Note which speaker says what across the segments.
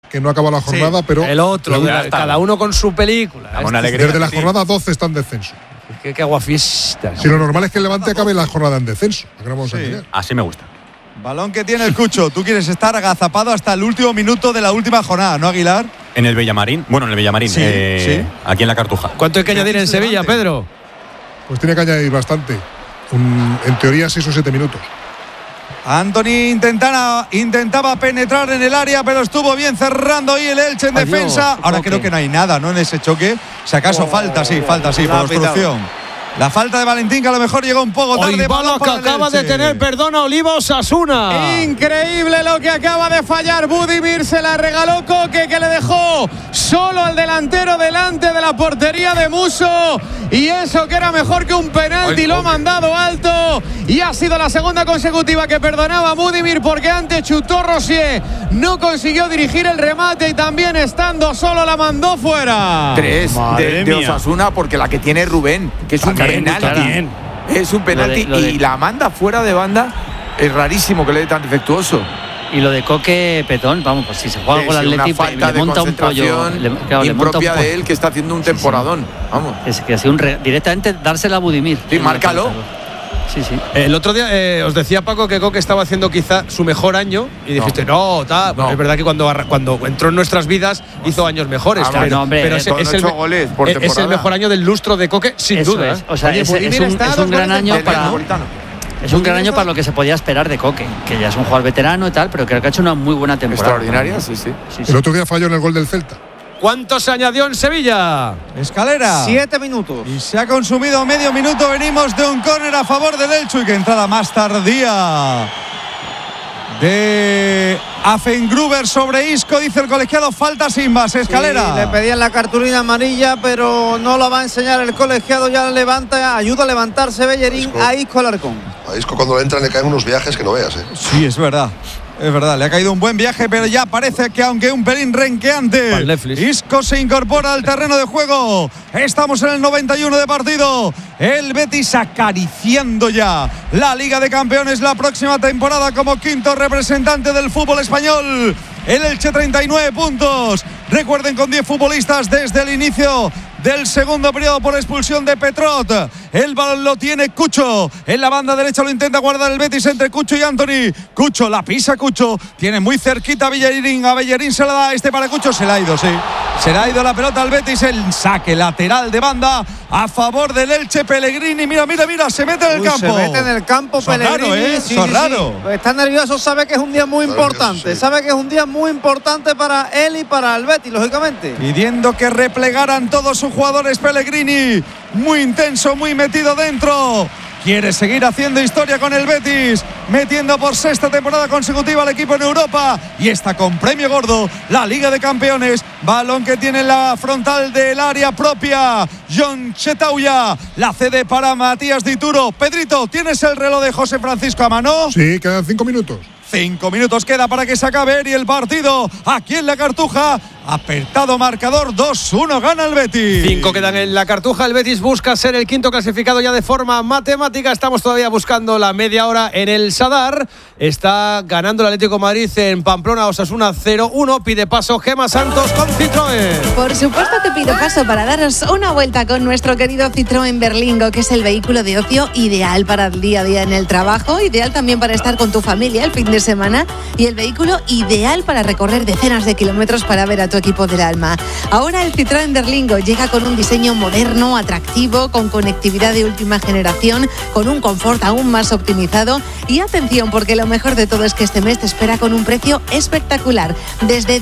Speaker 1: que no acaba la jornada, pero
Speaker 2: el otro, cada uno con su película.
Speaker 1: Desde la jornada 12 está en descenso.
Speaker 2: Qué aguafiestas.
Speaker 1: Si lo normal es que el Levante acabe la jornada en descenso.
Speaker 3: Así me gusta.
Speaker 4: Balón que tiene el Cucho. Tú quieres estar agazapado hasta el último minuto de la última jornada, ¿no, Aguilar?
Speaker 3: En el Villamarín. Bueno, en el Villamarín.
Speaker 4: Sí.
Speaker 3: Aquí en la Cartuja.
Speaker 2: ¿Cuánto hay que añadir en Sevilla, Pedro?
Speaker 1: Pues tiene que añadir bastante. En teoría 6 o 7 minutos.
Speaker 4: Anthony intentaba penetrar en el área, pero estuvo bien cerrando ahí el Elche en defensa. Ahora creo que no hay nada, ¿no? En ese choque. Si acaso falta, por obstrucción. La falta de Valentín, que a lo mejor llegó un poco tarde.
Speaker 2: Balón que acaba de tener, perdona, Oliva Osasuna.
Speaker 5: Increíble lo que acaba de fallar Budimir. Se la regaló Coque, que le dejó solo al delantero delante de la portería de Musso. Y eso que era mejor que un penalti, lo ha mandado alto. Y ha sido la segunda consecutiva que perdonaba Budimir, porque antes chutó Rosier. No consiguió dirigir el remate y también estando solo la mandó fuera.
Speaker 6: 3 de Osasuna, porque la que tiene Rubén, que es un penalti. Es un penalti y la manda fuera de banda. Es rarísimo que le dé tan defectuoso.
Speaker 7: Y lo de Coque, petón, vamos, pues si se juega con el Atlético,
Speaker 6: le monta un pollo impropia de él, que está haciendo un temporadón. Vamos.
Speaker 7: Es que ha sido directamente dársela a Budimir.
Speaker 6: Sí, márcalo.
Speaker 2: Sí. El otro día os decía Paco que Coque estaba haciendo quizá su mejor año y dijiste, no. Es verdad que cuando entró en nuestras vidas hizo años mejores. Pero es el mejor año del lustro de Coque, sin duda.
Speaker 7: O sea, es un gran año para… Es un gran año para lo que se podía esperar de Coque, que ya es un jugador veterano y tal, pero creo que ha hecho una muy buena temporada.
Speaker 6: Extraordinaria, sí.
Speaker 1: El otro día falló en el gol del Celta.
Speaker 2: ¿Cuánto se añadió en Sevilla?
Speaker 4: Escalera.
Speaker 5: 7 minutos.
Speaker 4: Y se ha consumido medio minuto. Venimos de un córner a favor del Elche. Y que entrada más tardía de Afengruber sobre Isco. Dice el colegiado, falta sin más. Escalera.
Speaker 5: Sí, le pedían la cartulina amarilla, pero no la va a enseñar el colegiado. Ya levanta, ayuda a levantarse Bellerín a Isco Alarcón.
Speaker 8: A Isco cuando le entran le caen unos viajes que no veas, ¿eh?
Speaker 4: Sí, es verdad. Es verdad, le ha caído un buen viaje, pero ya parece que aunque un pelín renqueante, Isco se incorpora al terreno de juego. Estamos en el 91 de partido. El Betis acariciando ya la Liga de Campeones la próxima temporada como quinto representante del fútbol español. El Elche 39 puntos. Recuerden, con 10 futbolistas desde el inicio del segundo periodo por expulsión de Petrot. El balón lo tiene Cucho. En la banda derecha lo intenta guardar el Betis entre Cucho y Anthony. Cucho, la pisa Cucho. Tiene muy cerquita a Bellerín. A Bellerín se la da para Cucho. Se la ha ido, sí. Se le ha ido la pelota al Betis. El saque lateral de banda a favor del Elche. Pellegrini, mira, se mete en el campo.
Speaker 5: Se mete en el campo Pellegrini.
Speaker 4: Raro.
Speaker 5: Está nervioso, sabe que es un día muy importante. Sabe que es un día muy importante para él y para el Betis, lógicamente.
Speaker 4: Pidiendo que replegaran todos sus jugadores Pellegrini. Muy intenso, muy metido dentro. Quiere seguir haciendo historia con el Betis, metiendo por sexta temporada consecutiva al equipo en Europa. Y está con premio gordo, la Liga de Campeones. Balón que tiene en la frontal del área propia John Chetauya. La cede para Matías Dituro. Pedrito, ¿tienes el reloj de José Francisco a mano?
Speaker 1: Sí, quedan 5 minutos.
Speaker 4: 5 minutos queda para que se acabe y el partido aquí en la Cartuja. Apertado marcador, 2-1 gana el Betis.
Speaker 2: 5 quedan en la Cartuja. El Betis busca ser el quinto clasificado ya de forma matemática. Estamos todavía buscando la media hora en el Sadar. Está ganando el Atlético de Madrid en Pamplona, Osasuna 0-1. Pide paso Gemma Santos con Citroën.
Speaker 9: Por supuesto que pido paso para daros una vuelta con nuestro querido Citroën Berlingo, que es el vehículo de ocio ideal para el día a día en el trabajo, ideal también para estar con tu familia el fin de semana y el vehículo ideal para recorrer decenas de kilómetros para ver a tu equipo del alma. Ahora el Citroën Berlingo llega con un diseño moderno, atractivo, con conectividad de última generación, con un confort aún más optimizado. Y atención, porque lo mejor de todo es que este mes te espera con un precio espectacular, desde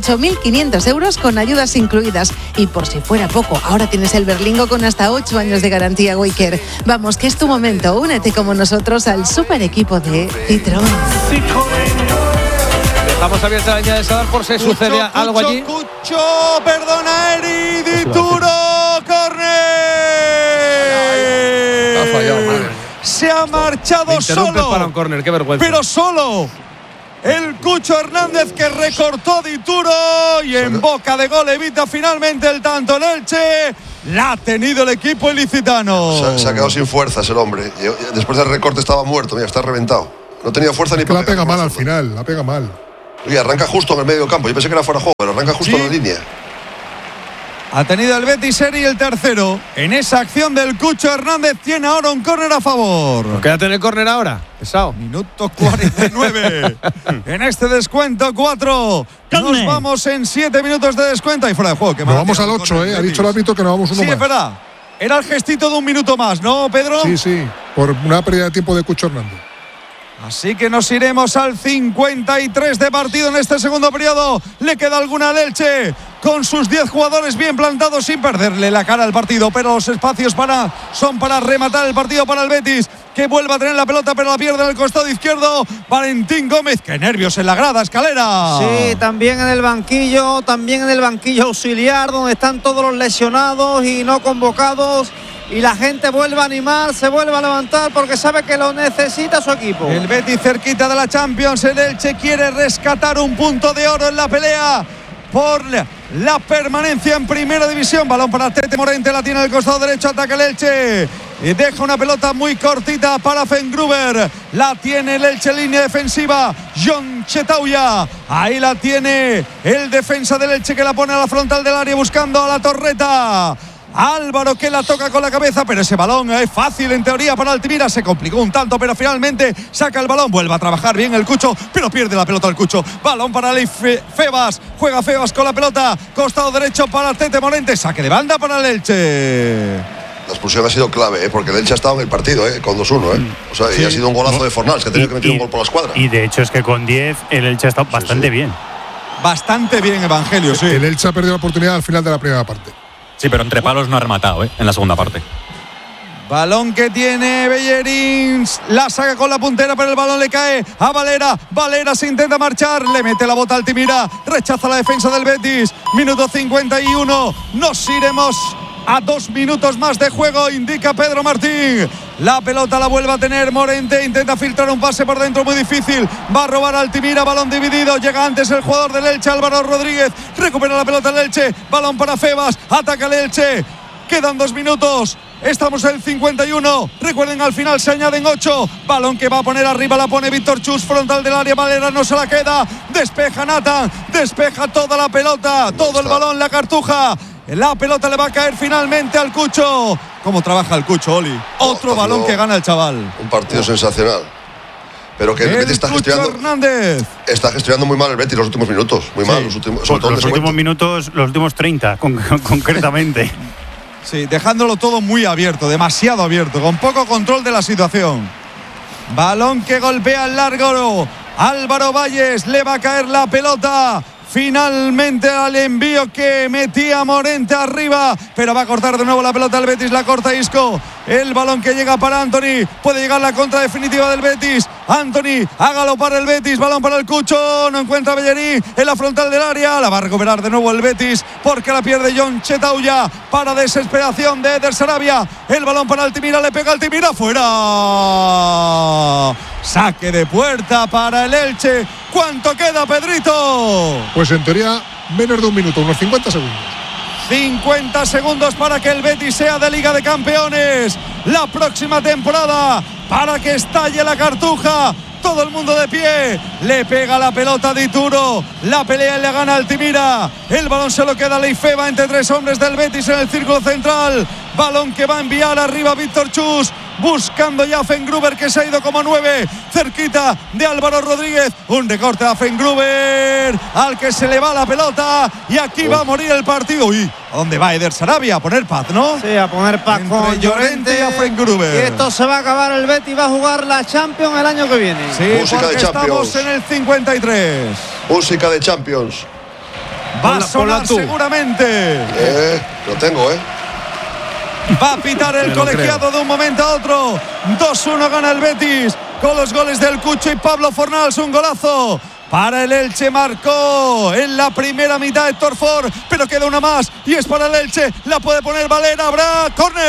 Speaker 9: 18.500 euros con ayudas incluidas. Y por si fuera poco, ahora tienes el Berlingo con hasta 8 años de garantía Wicker. Vamos, que es tu momento. Únete como nosotros al super equipo de Citroën.
Speaker 2: Dejamos abierta la línea de Sadar por si sucede algo allí.
Speaker 4: Cucho, perdona, Eri, Dituro, córner.
Speaker 1: Ha fallado, madre.
Speaker 4: Se ha marchado solo.
Speaker 2: Para un córner, qué vergüenza.
Speaker 4: Pero solo. El Cucho Hernández, que recortó Dituro y en boca de gol evita finalmente el tanto en Elche. La ha tenido el equipo ilicitano.
Speaker 8: Se ha quedado sin fuerzas el hombre. Después del recorte estaba muerto, mira, está reventado. No tenía fuerza ni para.
Speaker 1: La pega mal al final, la pega mal.
Speaker 8: Y arranca justo en el medio campo. Yo pensé que era fuera de juego, pero arranca justo en la línea.
Speaker 4: Ha tenido el Betis Eri el tercero. En esa acción del Cucho Hernández tiene ahora un córner a favor.
Speaker 2: ¿Por qué va a tener córner ahora? Pesado.
Speaker 4: Minuto 49. En este descuento 4. Nos vamos en 7 minutos de descuento. Y fuera de juego.
Speaker 1: Nos vamos al 8, Ha dicho el árbitro que nos vamos uno más.
Speaker 4: Sí, es verdad. Era el gestito de un minuto más, ¿no, Pedro?
Speaker 1: Sí. Por una pérdida de tiempo de Cucho Hernández.
Speaker 4: Así que nos iremos al 53 de partido en este segundo periodo. Le queda alguna al Elche con sus 10 jugadores bien plantados sin perderle la cara al partido, pero los espacios son para rematar el partido para el Betis, que vuelve a tener la pelota pero la pierde en el costado izquierdo. Valentín Gómez, qué nervios en la grada, Escalera.
Speaker 5: Sí, también en el banquillo auxiliar donde están todos los lesionados y no convocados. Y la gente vuelve a animar, se vuelve a levantar porque sabe que lo necesita su equipo.
Speaker 4: El Betis cerquita de la Champions. El Elche quiere rescatar un punto de oro en la pelea por la permanencia en primera división. Balón para Tete Morente, la tiene en el costado derecho, ataca el Elche y deja una pelota muy cortita para Fengruber. La tiene el Elche en línea defensiva, John Chetauya. Ahí la tiene el defensa del Elche, que la pone a la frontal del área buscando a la torreta. Álvaro, que la toca con la cabeza, pero ese balón es fácil en teoría para Altimira. Se complicó un tanto, pero finalmente saca el balón. Vuelve a trabajar bien el Cucho, pero pierde la pelota el Cucho. Balón para Febas. Juega Febas con la pelota. Costado derecho para Tete Morente. Saque de banda para el Elche.
Speaker 8: La expulsión ha sido clave, porque el Elche ha estado en el partido, con 2-1, O sea, y ha sido un golazo de Fornals, que ha tenido que meter un gol por la escuadra.
Speaker 3: Y de hecho es que con 10 el Elche ha estado bastante bien.
Speaker 4: Bastante bien, Evangelio, sí.
Speaker 1: El Elche ha perdido la oportunidad al final de la primera parte.
Speaker 3: Sí, pero entre palos no ha rematado, en la segunda parte.
Speaker 4: Balón que tiene Bellerín, la saca con la puntera, pero el balón le cae a Valera. Valera se intenta marchar, le mete la bota a Altimira, rechaza la defensa del Betis. Minuto 51, nos iremos a 2 minutos más de juego, indica Pedro Martín. La pelota la vuelve a tener Morente, intenta filtrar un pase por dentro muy difícil, va a robar Altimira, balón dividido, llega antes el jugador del Elche, Álvaro Rodríguez, recupera la pelota el Elche, balón para Febas, ataca el Elche, quedan 2 minutos. Estamos en el 51. Recuerden, al final se añaden 8. Balón que va a poner arriba, la pone Víctor Chus, frontal del área. Valera no se la queda. Despeja Nathan. Despeja toda la pelota. Todo el balón, la Cartuja. La pelota le va a caer finalmente al Cucho. ¿Cómo trabaja el Cucho, Oli? Otro balón que gana el chaval.
Speaker 8: Un partido sensacional. Pero que el Betis está gestionando.
Speaker 4: Hernández.
Speaker 8: Está gestionando muy mal el Betis los últimos minutos. Muy mal. Los
Speaker 3: últimos minutos, los últimos 30, concretamente.
Speaker 4: Sí, dejándolo todo muy abierto, demasiado abierto, con poco control de la situación. Balón que golpea el largo. Álvaro Valles, le va a caer la pelota. Finalmente al envío que metía Morente arriba, pero va a cortar de nuevo la pelota el Betis, la corta Isco. El balón que llega para Anthony, puede llegar la contra definitiva del Betis. Anthony, hágalo para el Betis, balón para el Cucho, no encuentra a Bellerín en la frontal del área, la va a recuperar de nuevo el Betis porque la pierde John Chetauya para desesperación de Eder Sarabia. El balón para Altimira, le pega Altimira, fuera. Saque de puerta para el Elche. ¿Cuánto queda, Pedrito?
Speaker 1: Pues en teoría menos de un minuto, unos 50 segundos.
Speaker 4: 50 segundos para que el Betis sea de Liga de Campeones la próxima temporada, para que estalle la Cartuja. Todo el mundo de pie, le pega la pelota a Dituro, la pelea y le gana Altimira. El balón se lo queda a Leifeba entre 3 hombres del Betis en el círculo central. Balón que va a enviar arriba Víctor Chus, buscando ya a Fengruber, que se ha ido como 9, cerquita de Álvaro Rodríguez. Un recorte a Fengruber, al que se le va la pelota, y aquí va a morir el partido. Uy, ¿a dónde va Eder Sarabia? A poner paz, ¿no?
Speaker 5: Sí, a poner paz con
Speaker 4: Llorente y a Fengruber.
Speaker 5: Y esto se va a acabar, el Betis va a jugar la Champions el año que viene.
Speaker 4: Sí,
Speaker 8: música de Champions.
Speaker 4: Estamos en el 53.
Speaker 8: Música de Champions.
Speaker 4: Va a sonar seguramente.
Speaker 8: Lo tengo,
Speaker 4: Va a pitar el colegiado de un momento a otro. 2-1 gana el Betis con los goles del Cucho y Pablo Fornals. Un golazo para el Elche, marcó en la primera mitad Héctor Ford, pero queda una más y es para el Elche. La puede poner Valera, habrá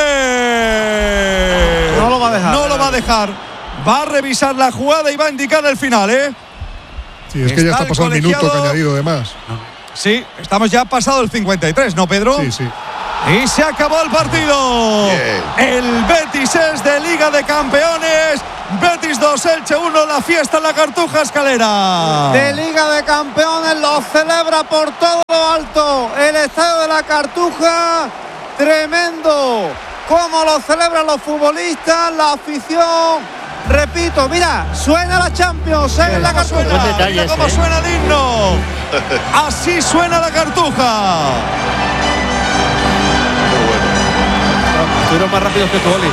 Speaker 4: córner.
Speaker 5: No lo va a dejar.
Speaker 4: No lo va a dejar. Va a revisar la jugada y va a indicar el final,
Speaker 1: Sí, es que ya está pasado el minuto que ha añadido de más.
Speaker 4: Sí, estamos ya pasado el 53, ¿no, Pedro?
Speaker 1: Sí, sí.
Speaker 4: Y se acabó el partido.
Speaker 8: Bien.
Speaker 4: El Betis es de Liga de Campeones Betis 2, Elche 1, la fiesta en la Cartuja, Escalera.
Speaker 5: De Liga de Campeones lo celebra por todo lo alto el estadio de la Cartuja. Tremendo cómo lo celebran los futbolistas, la afición. Repito, mira, suena la Champions en la Cartuja.
Speaker 4: Mira cómo suena el himno. Así suena la Cartuja.
Speaker 2: Estuvieron más rápidos que tu Oli.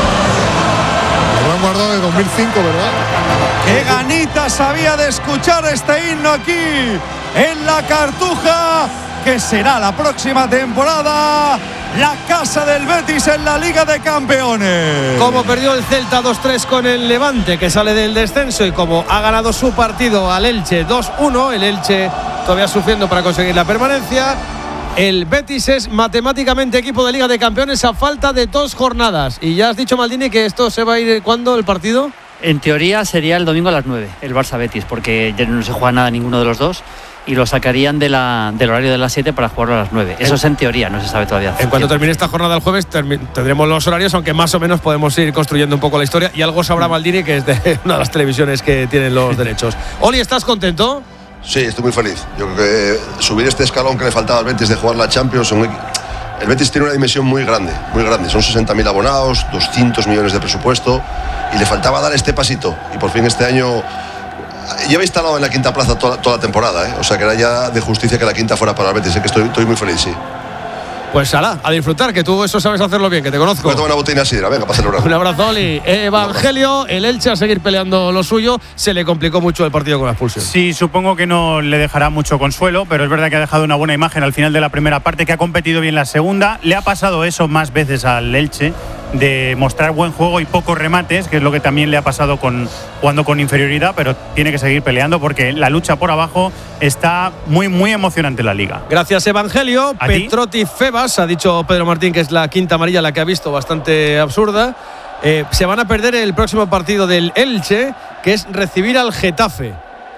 Speaker 1: Lo han guardado de 2005, ¿verdad?
Speaker 4: Qué ganitas había de escuchar este himno aquí en la Cartuja, que será la próxima temporada la casa del Betis en la Liga de Campeones.
Speaker 2: Como perdió el Celta 2-3 con el Levante, que sale del descenso, y como ha ganado su partido al Elche 2-1, el Elche todavía sufriendo para conseguir la permanencia, el Betis es matemáticamente equipo de Liga de Campeones a falta de 2 jornadas. Y ya has dicho, Maldini, que esto se va a ir ¿cuándo el partido?
Speaker 7: En teoría sería el domingo a las 9, el Barça-Betis, porque ya no se juega nada ninguno de los dos. Y lo sacarían del horario de las 7 para jugarlo a las 9. Eso es en teoría, no se sabe todavía.
Speaker 2: En cuanto termine esta jornada el jueves tendremos los horarios, aunque más o menos podemos ir construyendo un poco la historia. Y algo sabrá Maldini, que es de una de las televisiones que tienen los derechos. Oli, ¿estás contento?
Speaker 8: Sí, estoy muy feliz. Yo creo que subir este escalón que le faltaba al Betis de jugar la Champions, el Betis tiene una dimensión muy grande, muy grande. Son 60.000 abonados, 200 millones de presupuesto, y le faltaba dar este pasito. Y por fin este año lleva instalado en la quinta plaza toda la temporada, ¿eh? O sea que era ya de justicia que la quinta fuera para el Betis. Que estoy muy feliz, sí.
Speaker 2: Pues ala, a disfrutar, que tú eso sabes hacerlo bien, que te conozco.
Speaker 8: Voy a tomar una botella de sidra, venga, para celebrar.
Speaker 2: Un abrazo, Oli. Evangelio, el Elche a seguir peleando lo suyo. Se le complicó mucho el partido con la expulsión.
Speaker 3: Sí, supongo que no le dejará mucho consuelo, pero es verdad que ha dejado una buena imagen al final de la primera parte, que ha competido bien la segunda. Le ha pasado eso más veces al Elche, de mostrar buen juego y pocos remates, que es lo que también le ha pasado jugando con inferioridad, pero tiene que seguir peleando porque la lucha por abajo está muy, muy emocionante la liga.
Speaker 2: Gracias, Evangelio. Petrotti Febas, ha dicho Pedro Martín, que es la quinta amarilla la que ha visto, bastante absurda. Se van a perder el próximo partido del Elche, que es recibir al Getafe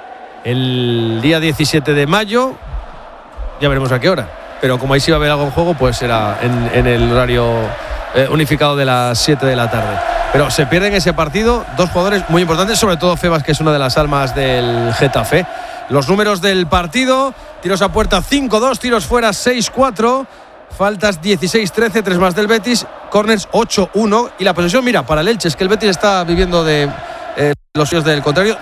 Speaker 2: el día 17 de mayo. Ya veremos a qué hora, pero como ahí sí va a haber algo en juego, pues será en el horario unificado de las 7 de la tarde. Pero se pierden ese partido 2 jugadores muy importantes, sobre todo Febas, que es una de las almas del Getafe. Los números del partido: tiros a puerta 5-2, tiros fuera 6-4, faltas 16-13, 3 más del Betis, corners 8-1, y la posesión, mira, para el Elche, es que el Betis está viviendo de los suyos del contrario,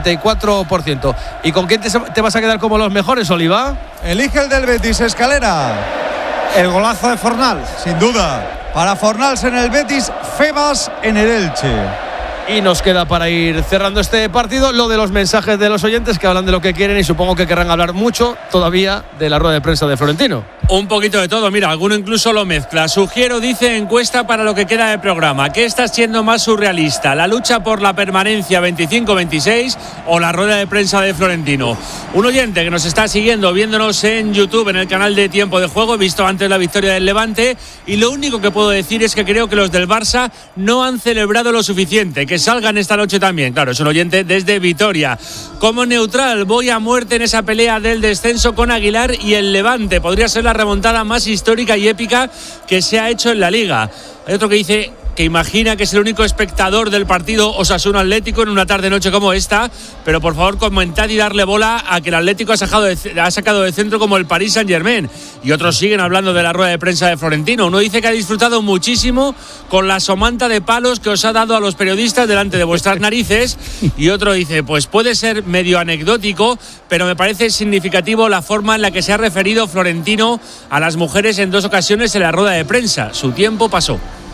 Speaker 2: 54%. ¿Y con quién te vas a quedar como los mejores, Oliva?
Speaker 4: Elige el del Betis, Escalera.
Speaker 5: El golazo de Fornals.
Speaker 4: Sin duda. Para Fornals en el Betis, Febas en el Elche.
Speaker 2: Y nos queda para ir cerrando este partido lo de los mensajes de los oyentes, que hablan de lo que quieren y supongo que querrán hablar mucho todavía de la rueda de prensa de Florentino.
Speaker 10: Un poquito de todo, mira, alguno incluso lo mezcla. Sugiero, dice, encuesta para lo que queda de programa. ¿Qué está siendo más surrealista? ¿La lucha por la permanencia 25-26 o la rueda de prensa de Florentino? Un oyente que nos está siguiendo, viéndonos en YouTube, en el canal de Tiempo de Juego, visto antes la victoria del Levante, y lo único que puedo decir es que creo que los del Barça no han celebrado lo suficiente, que salgan esta noche también. Claro, es un oyente desde Vitoria. Como neutral, voy a muerte en esa pelea del descenso con Aguilar y el Levante. Podría ser la remontada más histórica y épica que se ha hecho en la Liga. Hay otro que dice que imagina que es el único espectador del partido Osasuna Atlético en una tarde-noche como esta, pero por favor comentad y darle bola a que el Atlético ha sacado de centro como el Paris Saint-Germain. Y otros siguen hablando de la rueda de prensa de Florentino. Uno dice que ha disfrutado muchísimo con la somanta de palos que os ha dado a los periodistas delante de vuestras narices, y otro dice, pues puede ser medio anecdótico, pero me parece significativo la forma en la que se ha referido Florentino a las mujeres en 2 ocasiones en la rueda de prensa. Su tiempo pasó.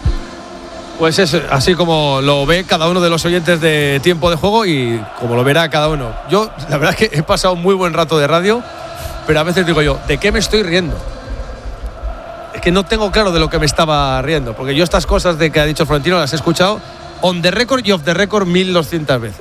Speaker 2: Pues es así como lo ve cada uno de los oyentes de Tiempo de Juego y como lo verá cada uno. Yo, la verdad es que he pasado un muy buen rato de radio, pero a veces digo yo, ¿de qué me estoy riendo? Es que no tengo claro de lo que me estaba riendo, porque yo estas cosas de que ha dicho Florentino las he escuchado on the record y off the record 1200 veces.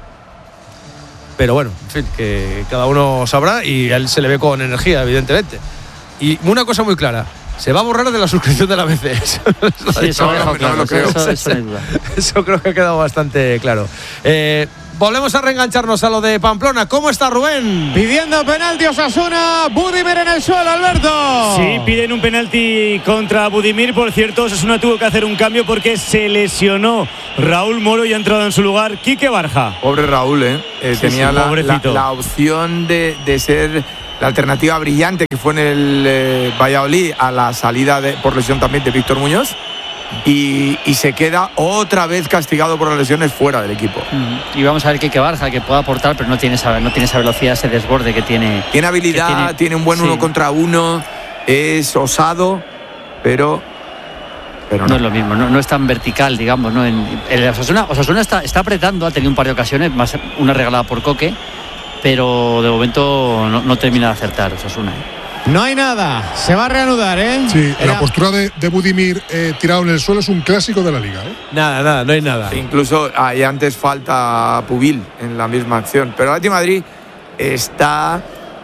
Speaker 2: Pero bueno, en fin, que cada uno sabrá y a él se le ve con energía, evidentemente. Y una cosa muy clara: se va a borrar de la suscripción de la ABC.
Speaker 7: Sí, eso creo que ha quedado bastante claro.
Speaker 2: volvemos a reengancharnos a lo de Pamplona. ¿Cómo está Rubén?
Speaker 5: Pidiendo penalti Osasuna, Budimir en el suelo, Alberto.
Speaker 11: Sí, piden un penalti contra Budimir. Por cierto, Osasuna tuvo que hacer un cambio porque se lesionó Raúl Moro y ha entrado en su lugar Quique Barja.
Speaker 6: Pobre Raúl, tenía la opción de ser la alternativa brillante que fue en el Valladolid a la salida por lesión también de Víctor Muñoz. Y se queda otra vez castigado por las lesiones fuera del equipo.
Speaker 7: Y vamos a ver Quique Barja, que puede aportar, pero no tiene esa velocidad, ese desborde que tiene.
Speaker 6: Tiene habilidad, tiene un buen 1 contra 1, es osado, pero
Speaker 7: no es lo mismo, no es tan vertical, digamos, ¿no? El Osasuna está apretando, ha tenido un par de ocasiones, más una regalada por Coque, pero de momento no termina de acertar Osasuna.
Speaker 5: No hay nada, se va a reanudar,
Speaker 1: Sí, la postura de Budimir tirado en el suelo es un clásico de la liga,
Speaker 2: Nada, no hay nada.
Speaker 6: Incluso hay antes falta Pubil en la misma acción, pero el Atlético de Madrid está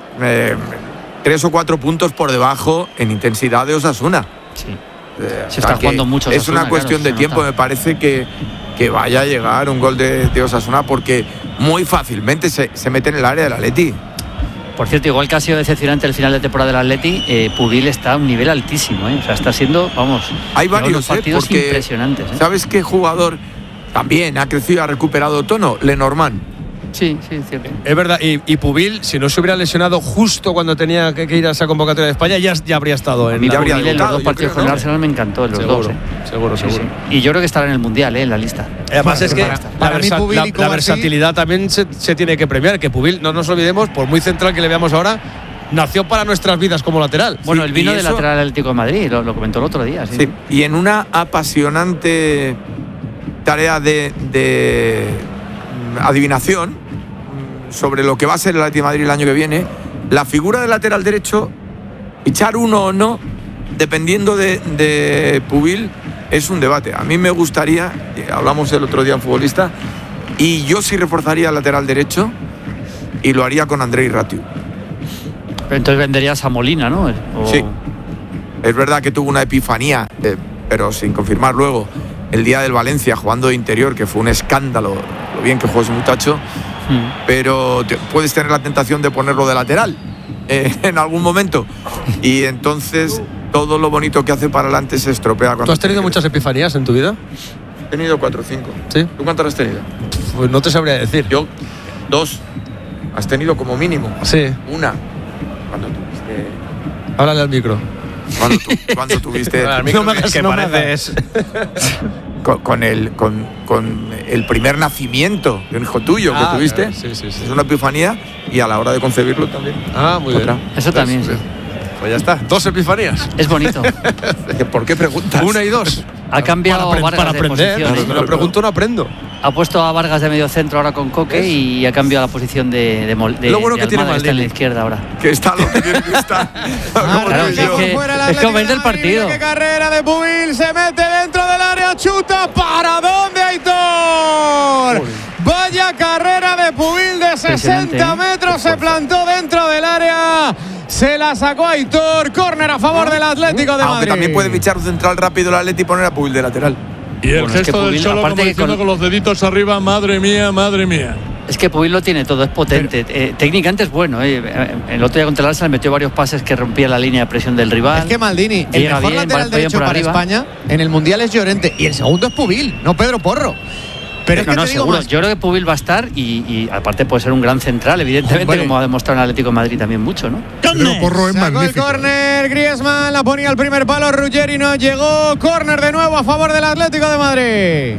Speaker 6: 3 o 4 puntos por debajo en intensidad de Osasuna.
Speaker 7: Sí. Se está jugando mucho Osasuna,
Speaker 6: es una cuestión de tiempo, me parece que vaya a llegar un gol de Osasuna, porque muy fácilmente se mete en el área del Atleti.
Speaker 7: Por cierto, igual que ha sido decepcionante el final de temporada del Atleti, Pubil está a un nivel altísimo, O sea, está siendo,
Speaker 6: hay varios
Speaker 7: partidos impresionantes.
Speaker 6: ¿Sabes qué jugador también ha crecido, ha recuperado tono? Lenormand.
Speaker 7: Sí, cierto.
Speaker 2: Es verdad, y Pubil, si no se hubiera lesionado justo cuando tenía que ir a esa convocatoria de España, ya habría estado en
Speaker 7: la Pubil en los 2 partidos con el Arsenal me encantó, los dos.
Speaker 2: Seguro.
Speaker 7: Sí. Y yo creo que estará en el Mundial, en la lista.
Speaker 2: Además es que la versatilidad también se tiene que premiar, que Pubil, no nos olvidemos, por muy central que le veamos ahora, nació para nuestras vidas como lateral.
Speaker 7: Bueno, él vino de lateral Atlético de Madrid, lo comentó el otro día.
Speaker 6: Sí, y en una apasionante tarea de adivinación sobre lo que va a ser el Atlético de Madrid el año que viene, la figura del lateral derecho, echar uno o no, dependiendo de Pubil, es un debate. A mí me gustaría, hablamos el otro día en Futbolista, y yo sí reforzaría el lateral derecho y lo haría con Andrei Ratiu.
Speaker 7: Pero entonces venderías a Molina, ¿no?
Speaker 6: Sí, es verdad que tuvo una epifanía, pero sin confirmar luego, el día del Valencia jugando de interior, que fue un escándalo lo bien que jugó ese muchacho. Pero puedes tener la tentación de ponerlo de lateral en algún momento, y entonces todo lo bonito que hace para adelante se estropea.
Speaker 2: ¿Tú has tenido muchas epifanías en tu vida?
Speaker 6: He tenido 4 o 5.
Speaker 2: ¿Sí?
Speaker 6: ¿Tú cuántas has tenido?
Speaker 2: Pues no te sabría decir.
Speaker 6: Yo 2. Has tenido como mínimo.
Speaker 2: Sí.
Speaker 6: Una. Cuando tuviste.
Speaker 2: Háblale al micro.
Speaker 6: Cuando tuviste.
Speaker 2: No me hagas que pareces.
Speaker 6: Con el primer nacimiento de un hijo tuyo que tuviste.
Speaker 2: Sí.
Speaker 6: Es una epifanía, y a la hora de concebirlo también.
Speaker 2: Muy bien.
Speaker 7: Eso también, sí.
Speaker 2: Pues ya está, 2 epifanías.
Speaker 7: Es bonito.
Speaker 6: ¿Por qué preguntas?
Speaker 2: 1 y 2.
Speaker 7: Ha cambiado
Speaker 2: para aprender.
Speaker 7: De
Speaker 2: lo pregunto, no aprendo.
Speaker 7: Ha puesto a Vargas de medio centro ahora con Coque y ha cambiado la posición de
Speaker 2: lo bueno que tiene
Speaker 7: Almada, está en la izquierda ahora.
Speaker 6: Que está lo que tiene que estar.
Speaker 7: Es que aumenta el partido.
Speaker 5: Qué carrera de Pubil, se mete dentro del área, chuta. ¿Para dónde, Aitor? Vaya carrera de Pubil de 60 metros, se plantó dentro del área. Se la sacó Aitor, córner a favor del Atlético de Madrid.
Speaker 6: Aunque también puede fichar un central rápido el Atleti y poner a Pubil de lateral.
Speaker 12: Y el gesto del Cholo, como diciendo con los deditos arriba, madre mía.
Speaker 7: Es que Pubil lo tiene todo, es potente. Técnicamente es bueno. El otro día contra el Arsenal metió varios pases que rompía la línea de presión del rival.
Speaker 5: Es que Maldini, el mejor lateral derecho para España en el Mundial es Llorente. Y el segundo es Pubil, no Pedro Porro. Pero es que te digo
Speaker 7: seguro.
Speaker 5: más.
Speaker 7: Yo creo que Pubil va a estar y aparte puede ser un gran central, evidentemente, como ha demostrado en Atlético de Madrid también mucho, ¿no?
Speaker 1: Pero Porro es magnífico.
Speaker 5: El córner, Griezmann la ponía al primer palo, Ruggeri no llegó. Córner de nuevo a favor del Atlético de Madrid.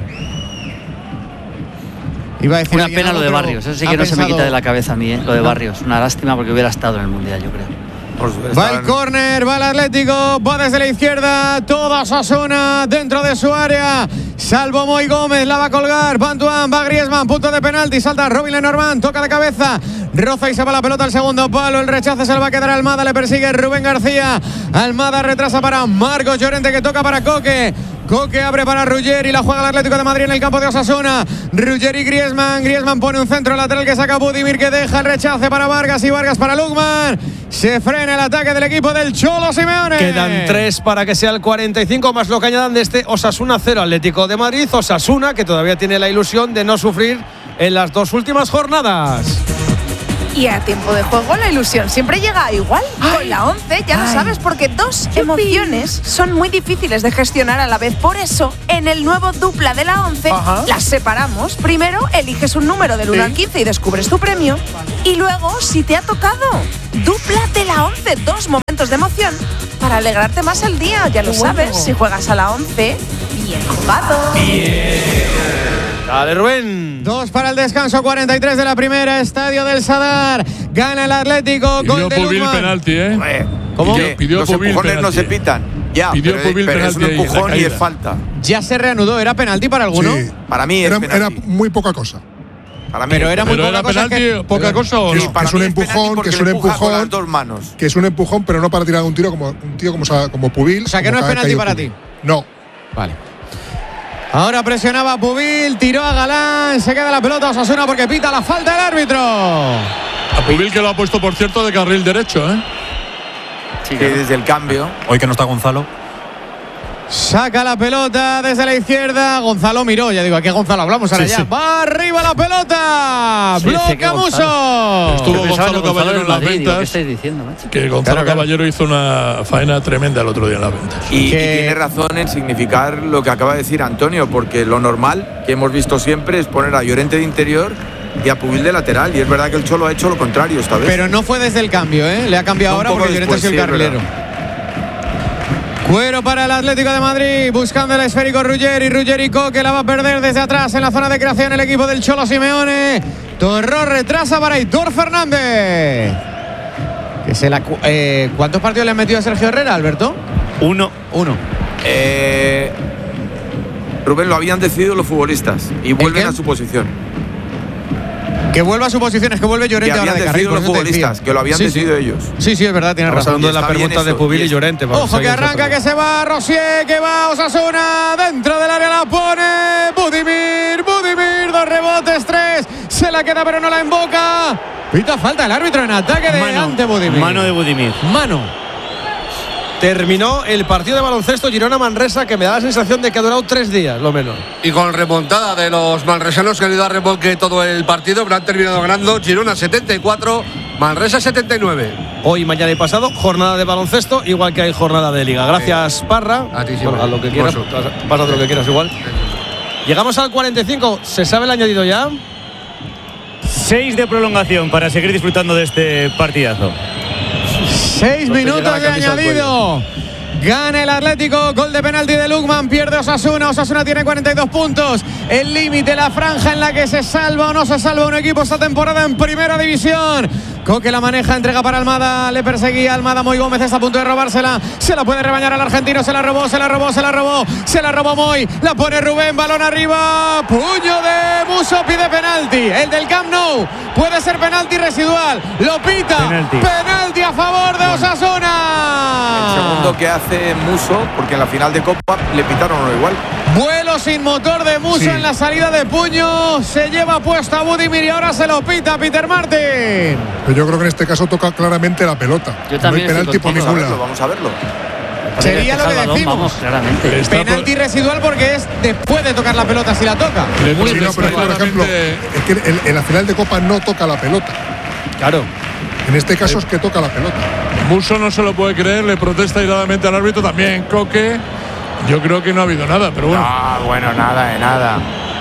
Speaker 7: Iba a decir una pena lo de Barrios, eso sí que no se me quita de la cabeza a mí, lo de Barrios. Una lástima porque hubiera estado en el Mundial, yo creo.
Speaker 5: Va el córner, va el Atlético, va desde la izquierda, toda Osasuna dentro de su área, salvo Moy Gómez, la va a colgar, Bantuan, va Griezmann, punto de penalti, salta Robin Lenormand, toca de cabeza, roza y se va la pelota al segundo palo, el rechace se le va a quedar a Almada, le persigue Rubén García, Almada retrasa para Marcos Llorente que toca para Coque. Coque abre para Ruggeri, la juega el Atlético de Madrid en el campo de Osasuna. Ruggeri, Griezmann pone un centro lateral que saca Budimir, que deja el rechace para Vargas y Vargas para Lukman. Se frena el ataque del equipo del Cholo Simeone.
Speaker 2: Quedan 3 para que sea el 45 más lo que añadan de este Osasuna 0 Atlético de Madrid. Osasuna que todavía tiene la ilusión de no sufrir en las 2 últimas jornadas.
Speaker 13: Y a tiempo de juego la ilusión siempre llega igual. Con la 11 ya lo sabes, porque 2 emociones son muy difíciles de gestionar a la vez. Por eso, en el nuevo Dupla de la 11 las separamos. Primero eliges un número del 1 al 15 y descubres tu premio. Y luego, si te ha tocado, Dupla de la 11, 2 momentos de emoción para alegrarte más el día. Ya lo sabes, si juegas a la 11, bien jugado.
Speaker 2: Dale, Rubén.
Speaker 5: 2 para el descanso, 43 de la primera, Estadio del Sadar. Gana el Atlético.
Speaker 12: Pidió Pubil penalti, ¿eh?
Speaker 5: ¿Cómo?
Speaker 6: Pidió los empujones penalti. No se pitan. Ya,
Speaker 12: pidió
Speaker 6: pero es un empujón y es falta.
Speaker 5: Ya se reanudó. ¿Era penalti para alguno?
Speaker 1: Sí.
Speaker 6: Para mí era
Speaker 1: muy poca cosa.
Speaker 6: Para mí
Speaker 5: pero era muy poca cosa.
Speaker 12: ¿Poca cosa o no?
Speaker 1: Que es un empujón, que es un empujón.
Speaker 6: Con las 2 manos.
Speaker 1: Que es un empujón, pero no para tirar un tiro como un tío como Pubil.
Speaker 5: O sea, que no es penalti para ti.
Speaker 1: No.
Speaker 5: Vale. Ahora presionaba Pubil, tiró a Galán, se queda la pelota Osasuna porque pita la falta del árbitro.
Speaker 12: A Pubil, que lo ha puesto, por cierto, de carril derecho, ¿eh?
Speaker 6: Sí, que desde el cambio.
Speaker 3: Hoy que no está Gonzalo.
Speaker 5: Saca la pelota desde la izquierda. Gonzalo miró, ya digo, aquí a Gonzalo hablamos ahora ya. Va arriba la pelota. Bloca Muso.
Speaker 12: Estuvo Gonzalo Caballero en las ventas.
Speaker 7: ¿Qué estáis diciendo, macho?
Speaker 12: Que Gonzalo Caballero hizo una faena tremenda el otro día en las ventas.
Speaker 6: Y tiene razón en significar lo que acaba de decir Antonio, porque lo normal que hemos visto siempre es poner a Llorente de interior y a Pubil de lateral. Y es verdad que el Cholo ha hecho lo contrario esta vez.
Speaker 5: Pero no fue desde el cambio, ¿eh? Le ha cambiado ahora porque Llorente ha sido el carrilero. Cuero para el Atlético de Madrid, buscando el esférico Ruggeri Coque la va a perder desde atrás en la zona de creación el equipo del Cholo Simeone. Torró retrasa para Aitor Fernández. ¿Cuántos partidos le han metido a Sergio Herrera, Alberto?
Speaker 3: 1.
Speaker 6: Rubén, lo habían decidido los futbolistas y vuelven a su posición.
Speaker 5: Que vuelva a su posición, es que vuelve Llorente ahora de carril.
Speaker 6: Los futbolistas, que lo habían decidido ellos.
Speaker 5: Sí, es verdad, tiene razón.
Speaker 2: Hablando de la pregunta de Pubil y Llorente.
Speaker 5: Ojo que arranca, que se va Rosier, que va Osasuna, dentro del área la pone Budimir, 2 rebotes, 3, se la queda pero no la emboca. Pita falta el árbitro en ataque ante Budimir.
Speaker 3: Mano de Budimir.
Speaker 2: Terminó el partido de baloncesto Girona-Manresa, que me da la sensación de que ha durado 3 días, lo menos.
Speaker 14: Y con remontada de los manresanos, que han ido a remolque todo el partido, pero han terminado ganando. Girona 74, Manresa 79.
Speaker 2: Hoy, mañana y pasado, jornada de baloncesto, igual que hay jornada de liga. Gracias, Parra.
Speaker 14: A ti sí,
Speaker 2: haz lo que quieras, pásate lo que quieras igual. Llegamos al 45, ¿se sabe el añadido ya?
Speaker 11: 6 de prolongación para seguir disfrutando de este partidazo.
Speaker 5: 6 minutos de añadido. Gana el Atlético, gol de penalti de Lukman, pierde Osasuna. Osasuna tiene 42 puntos. El límite, la franja en la que se salva o no se salva un equipo esta temporada en Primera División. Coque la maneja, entrega para Almada, le perseguía Almada, Moy Gómez está a punto de robársela, se la puede rebañar al argentino, se la robó Moy, la pone Rubén, balón arriba, puño de Muso, pide penalti, el del Camp Nou, puede ser penalti residual, lo pita, penalti a favor de Osasuna.
Speaker 6: El segundo que hace Muso, porque en la final de Copa le pitaron uno igual.
Speaker 5: Vuelo sin motor de Muso en la salida de puño, se lleva puesto a Budimir y ahora se lo pita Peter Martin.
Speaker 1: Yo creo que en este caso toca claramente la pelota.
Speaker 7: Yo también.
Speaker 1: No hay penalti por ningún lado.
Speaker 6: Vamos a verlo.
Speaker 5: Sería lo que decimos.
Speaker 7: Vamos, claramente.
Speaker 5: Penalti residual porque es después de tocar la pelota si la toca.
Speaker 1: Sí, no, pero por ejemplo, es que en la final de Copa no toca la pelota.
Speaker 2: Claro.
Speaker 1: En este caso es que toca la pelota.
Speaker 12: Muso no se lo puede creer, le protesta airadamente al árbitro, también Coque. Yo creo que no ha habido nada, pero bueno.
Speaker 6: Nada de nada.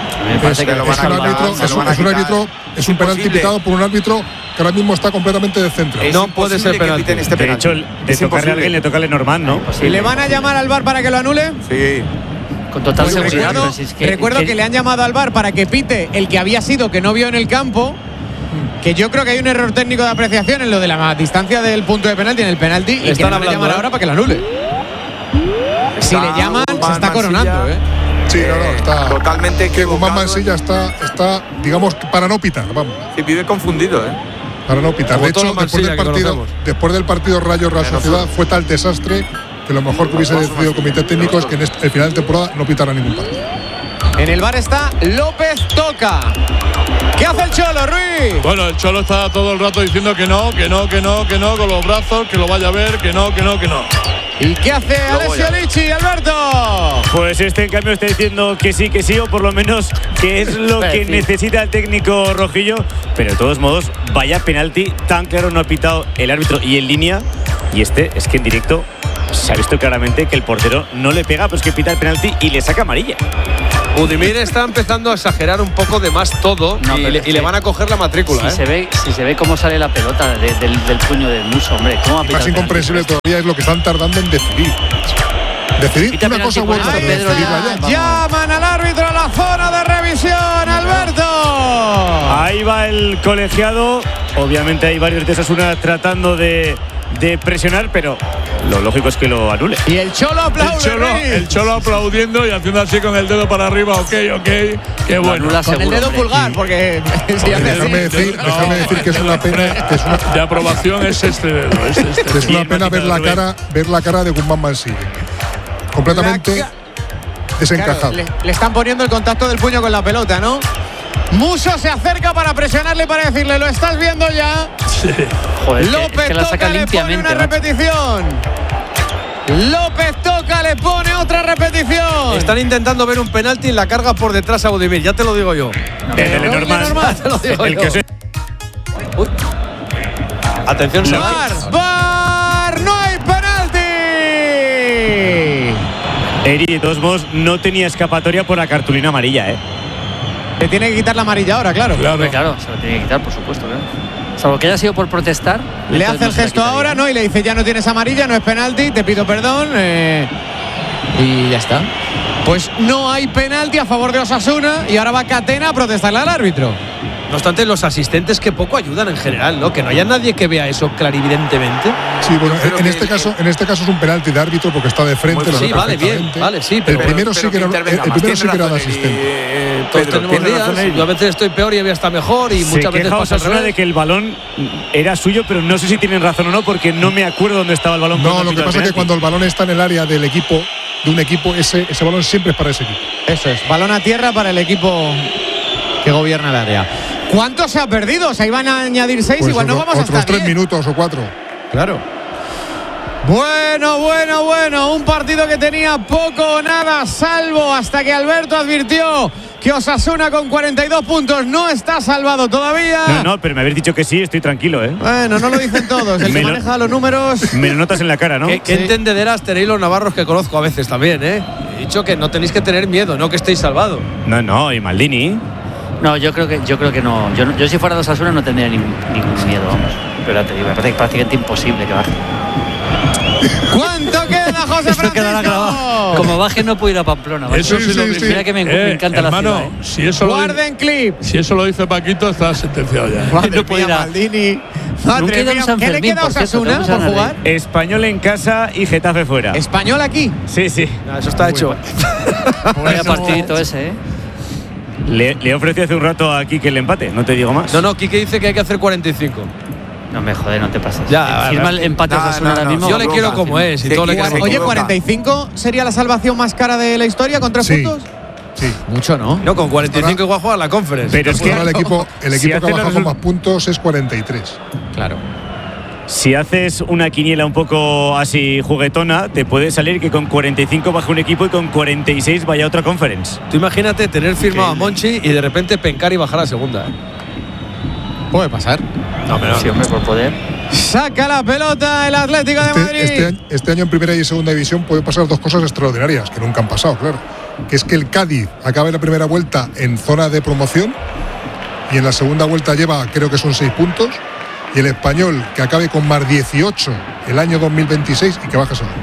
Speaker 1: Es un penalti pitado por un árbitro que ahora mismo está completamente descentrado.
Speaker 2: No puede ser penalti.
Speaker 3: De hecho, de tocarle a alguien le toca a Lenormand, ¿no?
Speaker 5: ¿Y le van a llamar al VAR para que lo anule?
Speaker 6: Sí.
Speaker 7: Con total seguridad.
Speaker 5: Recuerdo que le han llamado al VAR para que pite el que había sido que no vio en el campo. Que yo creo que hay un error técnico de apreciación en lo de la distancia del punto de penalti en el penalti. Y que van a llamar ahora para que lo anule. Si le llaman, se está coronando, ¿eh?
Speaker 1: Sí, está
Speaker 6: totalmente
Speaker 1: que Guzmán Mansilla está, digamos, para no pitar, vamos.
Speaker 6: Sí, vive confundido,
Speaker 1: para no pitar.
Speaker 2: Como
Speaker 1: de hecho, después del partido Rayo Real Sociedad fue tal desastre que lo mejor que hubiese decidido el comité técnico es que en el final de temporada no pitara ningún partido.
Speaker 5: En el VAR está López Toca. ¿Qué hace el Cholo, Ruiz?
Speaker 12: Bueno, el Cholo está todo el rato diciendo que no, con los brazos, que lo vaya a ver, que no.
Speaker 5: ¿Y qué hace Alessio Lichi, Alberto?
Speaker 11: Pues en cambio está diciendo que sí, o por lo menos que es lo que necesita el técnico rojillo. Pero de todos modos, vaya penalti, tan claro no ha pitado el árbitro y en línea. Y es que en directo se ha visto claramente que el portero no le pega, pues que pita el penalti y le saca amarilla.
Speaker 2: Budimir está empezando a exagerar un poco de más todo y le van a coger la matrícula.
Speaker 7: Si se ve cómo sale la pelota del puño del Muso, hombre. ¿Cómo ha pitado?
Speaker 1: Más incomprensible todavía es lo que están tardando en decidir. Decidir una cosa u otra.
Speaker 5: Llaman al árbitro a la zona de revisión, Alberto.
Speaker 11: Ahí va el colegiado. Obviamente hay varios de Osasuna tratando de presionar, pero lo lógico es que lo anule.
Speaker 5: Y el Cholo aplaude.
Speaker 12: El Cholo aplaudiendo y haciendo así con el dedo para arriba. Ok. Qué bueno.
Speaker 5: Con seguro, el dedo pulgar, porque
Speaker 1: déjame decir que es una pena.
Speaker 12: De aprobación es este dedo.
Speaker 1: Es una pena ver la cara de Guzmán Mansilla. Completamente desencajado.
Speaker 5: Claro, le están poniendo el contacto del puño con la pelota, ¿no? Muso se acerca para presionarle y para decirle, ¿lo estás viendo ya?
Speaker 12: Sí.
Speaker 7: Joder,
Speaker 5: López
Speaker 7: que la saca
Speaker 5: Toca le pone una repetición. López Toca le pone otra repetición.
Speaker 2: Están intentando ver un penalti y la carga por detrás a Budimir, ya te lo digo yo.
Speaker 11: Desde Lenormand.
Speaker 2: Te lo digo yo. Uy. Atención,
Speaker 5: ¡VAR! ¡No hay penalti!
Speaker 11: Eri, de todos modos, no tenía escapatoria por la cartulina amarilla,
Speaker 5: Le tiene que quitar la amarilla ahora, claro.
Speaker 7: Claro, se lo tiene que quitar, por supuesto, claro. Salvo que haya sido por protestar.
Speaker 5: Le hace el gesto ahora, ¿no? Y le dice, ya no tienes amarilla, no es penalti, te pido perdón. Y ya está. Pues no hay penalti a favor de Osasuna y ahora va Catena a protestarle al árbitro.
Speaker 2: No obstante, los asistentes que poco ayudan en general, ¿no? Que no haya nadie que vea eso clarividentemente.
Speaker 1: Sí, bueno, en este caso es un penalti de árbitro porque está de frente.
Speaker 2: Sí, vale, bien, vale, sí. Pero
Speaker 1: el primero sí que era de asistente.
Speaker 2: Todos tenemos días. Yo a veces estoy peor y había estado mejor y muchas veces pasa
Speaker 11: Osasuna de que el balón era suyo, pero no sé si tienen razón o no porque no me acuerdo dónde estaba el balón.
Speaker 1: No, lo que pasa es que cuando el balón está en el área del equipo, de un equipo, ese balón siempre es para ese equipo.
Speaker 5: Eso es, balón a tierra para el equipo que gobierna el área. ¿Cuánto se ha perdido? O sea, iban a añadir 6, pues igual no vamos hasta 10.
Speaker 1: Otros 3 minutos o 4.
Speaker 5: Claro. Bueno. Un partido que tenía poco o nada salvo hasta que Alberto advirtió que Osasuna con 42 puntos no está salvado todavía.
Speaker 11: No, pero me habéis dicho que sí, estoy tranquilo,
Speaker 5: Bueno, no lo dicen todos. El que maneja los números.
Speaker 11: Me lo notas en la cara, ¿no?
Speaker 2: ¿Qué entendederás tenéis los navarros que conozco a veces también, He dicho que no tenéis que tener miedo, no que estéis salvados.
Speaker 11: No, y Maldini.
Speaker 7: No, yo creo que no. Yo si fuera de Osasuna no tendría ningún miedo, vamos. Pero te digo, me parece prácticamente imposible que baje.
Speaker 5: ¿Cuánto queda, José Francisco?
Speaker 7: Como baje no puedo ir a Pamplona. ¿Vale?
Speaker 12: Eso sí.
Speaker 7: Mira que me encanta
Speaker 12: hermano,
Speaker 7: la ciudad.
Speaker 5: Guarden clip.
Speaker 12: Si eso lo dice Paquito, está sentenciado ya.
Speaker 5: No puede ir a Maldini. Madre mía, ¿qué le queda a Osasuna por jugar?
Speaker 11: Español en casa y Getafe fuera.
Speaker 5: ¿Español aquí?
Speaker 11: Sí.
Speaker 2: No, eso está hecho.
Speaker 7: Vaya partidito ese,
Speaker 11: Le ofrecí hace un rato a Quique el empate, no te digo más.
Speaker 2: No, Quique dice que hay que hacer 45.
Speaker 7: No me joder, no te pases.
Speaker 2: Ya,
Speaker 7: firma el empate ahora mismo.
Speaker 2: Yo le quiero como es y todo le quiero.
Speaker 5: Oye, 45 sería la salvación más cara de la historia con 3 puntos.
Speaker 1: Sí.
Speaker 5: Mucho, ¿no?
Speaker 2: No, con 45 igual juega la Conference.
Speaker 1: Pero es que el equipo que ha bajado más puntos es 43.
Speaker 5: Claro.
Speaker 11: Si haces una quiniela un poco así juguetona, te puede salir que con 45 baje un equipo y con 46 vaya a otra Conference.
Speaker 2: Tú imagínate tener firmado a Monchi y de repente pencar y bajar a segunda.
Speaker 5: Puede pasar.
Speaker 7: No, hombre, por poder.
Speaker 5: Saca la pelota el Atlético de Madrid.
Speaker 1: Este año en primera y segunda división puede pasar dos cosas extraordinarias que nunca han pasado, claro. Que es que el Cádiz acabe la primera vuelta en zona de promoción y en la segunda vuelta lleva, creo que son 6 puntos. Y el Español que acabe con más 18 el año 2026 y que baje segunda.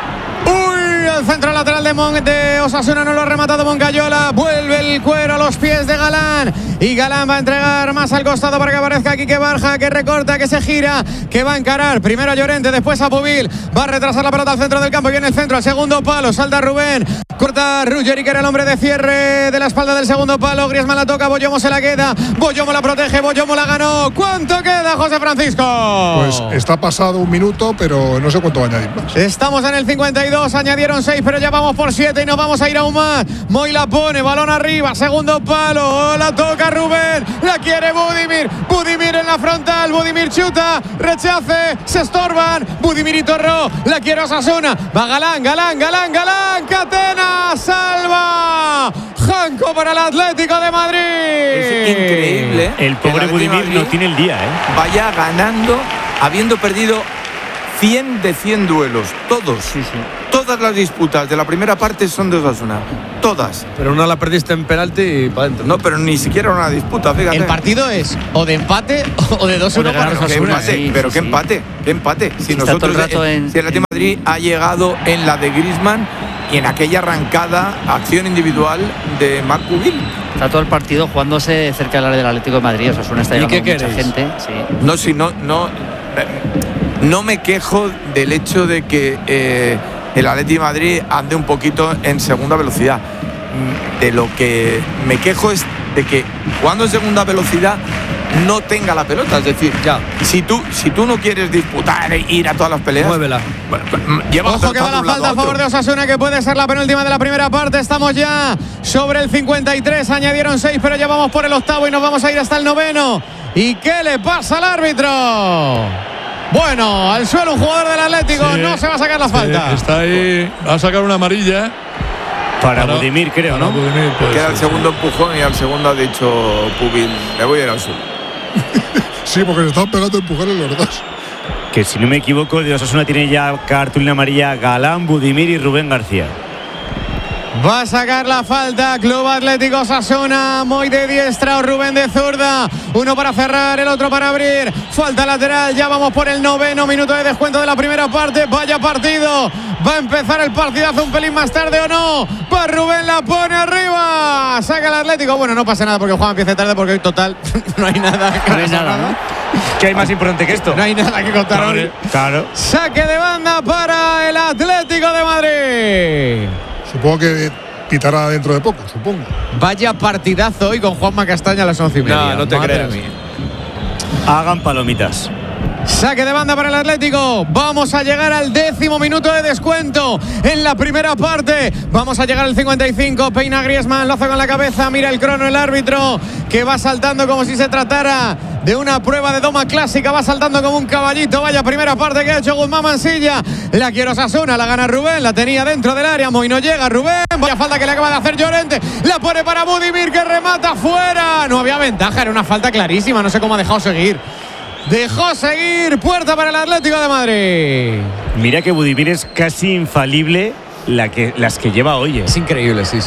Speaker 5: El centro lateral de Osasuna no lo ha rematado Moncayola. Vuelve el cuero a los pies de Galán. Y Galán va a entregar más al costado para que aparezca Quique Barja, que recorta, que se gira, que va a encarar. Primero a Llorente, después a Pubil. Va a retrasar la pelota al centro del campo. Y en el centro, al segundo palo. Salta Rubén. Corta Ruggeri, que era el hombre de cierre de la espalda del segundo palo. Griezmann la toca, Boyomo se la queda. Boyomo la protege, Boyomo la ganó. ¿Cuánto queda, José Francisco?
Speaker 1: Pues está pasado un minuto, pero no sé cuánto va a añadir más.
Speaker 5: Estamos en el 52, añadieron 6, pero ya vamos por 7 y nos vamos a ir aún más. Moy la pone, balón arriba, segundo palo, la toca Rubén, la quiere Budimir. Budimir en la frontal, Budimir chuta, rechace, se estorban. Budimir y Torró, la quiere Osasuna. Va Galán, Catena, salva. Janko para el Atlético de Madrid.
Speaker 6: Es increíble.
Speaker 11: El pobre Budimir no tiene el día,
Speaker 6: Vaya ganando, habiendo perdido 100 de 100 duelos. Todos.
Speaker 11: Sí.
Speaker 6: Todas las disputas de la primera parte son de Osasuna. Todas.
Speaker 2: Pero una la perdiste en penalti y para adentro.
Speaker 6: No, pero ni siquiera una disputa, fíjate.
Speaker 5: El partido es o de empate o de 2-1 para Osasuna.
Speaker 6: ¿Qué empate? ¿Qué empate? Si nosotros,
Speaker 7: el rato
Speaker 6: si el Atlético de Madrid ha llegado en la de Griezmann y en aquella arrancada acción individual de Marc Cubil.
Speaker 7: Está todo el partido jugándose cerca del área del Atlético de Madrid. Osasuna está llegando mucha gente. Sí.
Speaker 6: No me quejo del hecho de que el Atlético de Madrid ande un poquito en segunda velocidad. De lo que me quejo es de que jugando en segunda velocidad no tenga la pelota. Es decir, si tú no quieres disputar e ir a todas las peleas,
Speaker 2: muévela.
Speaker 5: Ojo que va la falta a favor de Osasuna, que puede ser la penúltima de la primera parte. Estamos ya sobre el 53. Añadieron 6, pero ya vamos por el octavo y nos vamos a ir hasta el noveno. ¿Y qué le pasa al árbitro? Bueno, al suelo un jugador del Atlético, no se va a sacar la falta.
Speaker 12: Está ahí, va a sacar una amarilla.
Speaker 11: Para Budimir, creo, ¿no?
Speaker 12: Budimir,
Speaker 6: queda el segundo empujón y al segundo ha dicho Pubil, me voy a ir al suelo.
Speaker 1: Sí, porque se están pegando empujones los dos.
Speaker 11: Que si no me equivoco, de Osasuna tiene ya cartulina amarilla Galán, Budimir y Rubén García.
Speaker 5: Va a sacar la falta Club Atlético Osasuna. Moy de diestra o Rubén de zurda. Uno para cerrar, el otro para abrir. Falta lateral, ya vamos por el 9º minuto de descuento de la primera parte. Vaya partido. Va a empezar el partidazo un pelín más tarde o no. Va Rubén, la pone arriba. Saca el Atlético. Bueno, no pasa nada porque Juan empieza tarde, porque hoy total no hay nada.
Speaker 11: No hay nada, ¿no? ¿Qué hay más importante que esto?
Speaker 5: No hay nada que contar hoy.
Speaker 11: Claro.
Speaker 5: Saque de banda para el Atlético de Madrid.
Speaker 1: Supongo que pitará dentro de poco, supongo.
Speaker 5: Vaya partidazo hoy con Juanma Castaña a las 11:30.
Speaker 2: No te creas.
Speaker 11: Hagan palomitas.
Speaker 5: Saque de banda para el Atlético. Vamos a llegar al 10º minuto de descuento en la primera parte. Vamos a llegar al 55. Peina Griezmann, lo hace con la cabeza. Mira el crono, el árbitro, que va saltando como si se tratara de una prueba de doma clásica. Va saltando como un caballito. Vaya primera parte que ha hecho Guzmán Mansilla. La quiere Osasuna, la gana Rubén. La tenía dentro del área. Moy no llega. Rubén. Vaya falta que le acaba de hacer Llorente. La pone para Budimir, que remata fuera. No había ventaja. Era una falta clarísima. No sé cómo ha dejado seguir. Dejó seguir, puerta para el Atlético de Madrid.
Speaker 11: Mira que Budimir es casi infalible las que lleva hoy.
Speaker 5: Es increíble, sí.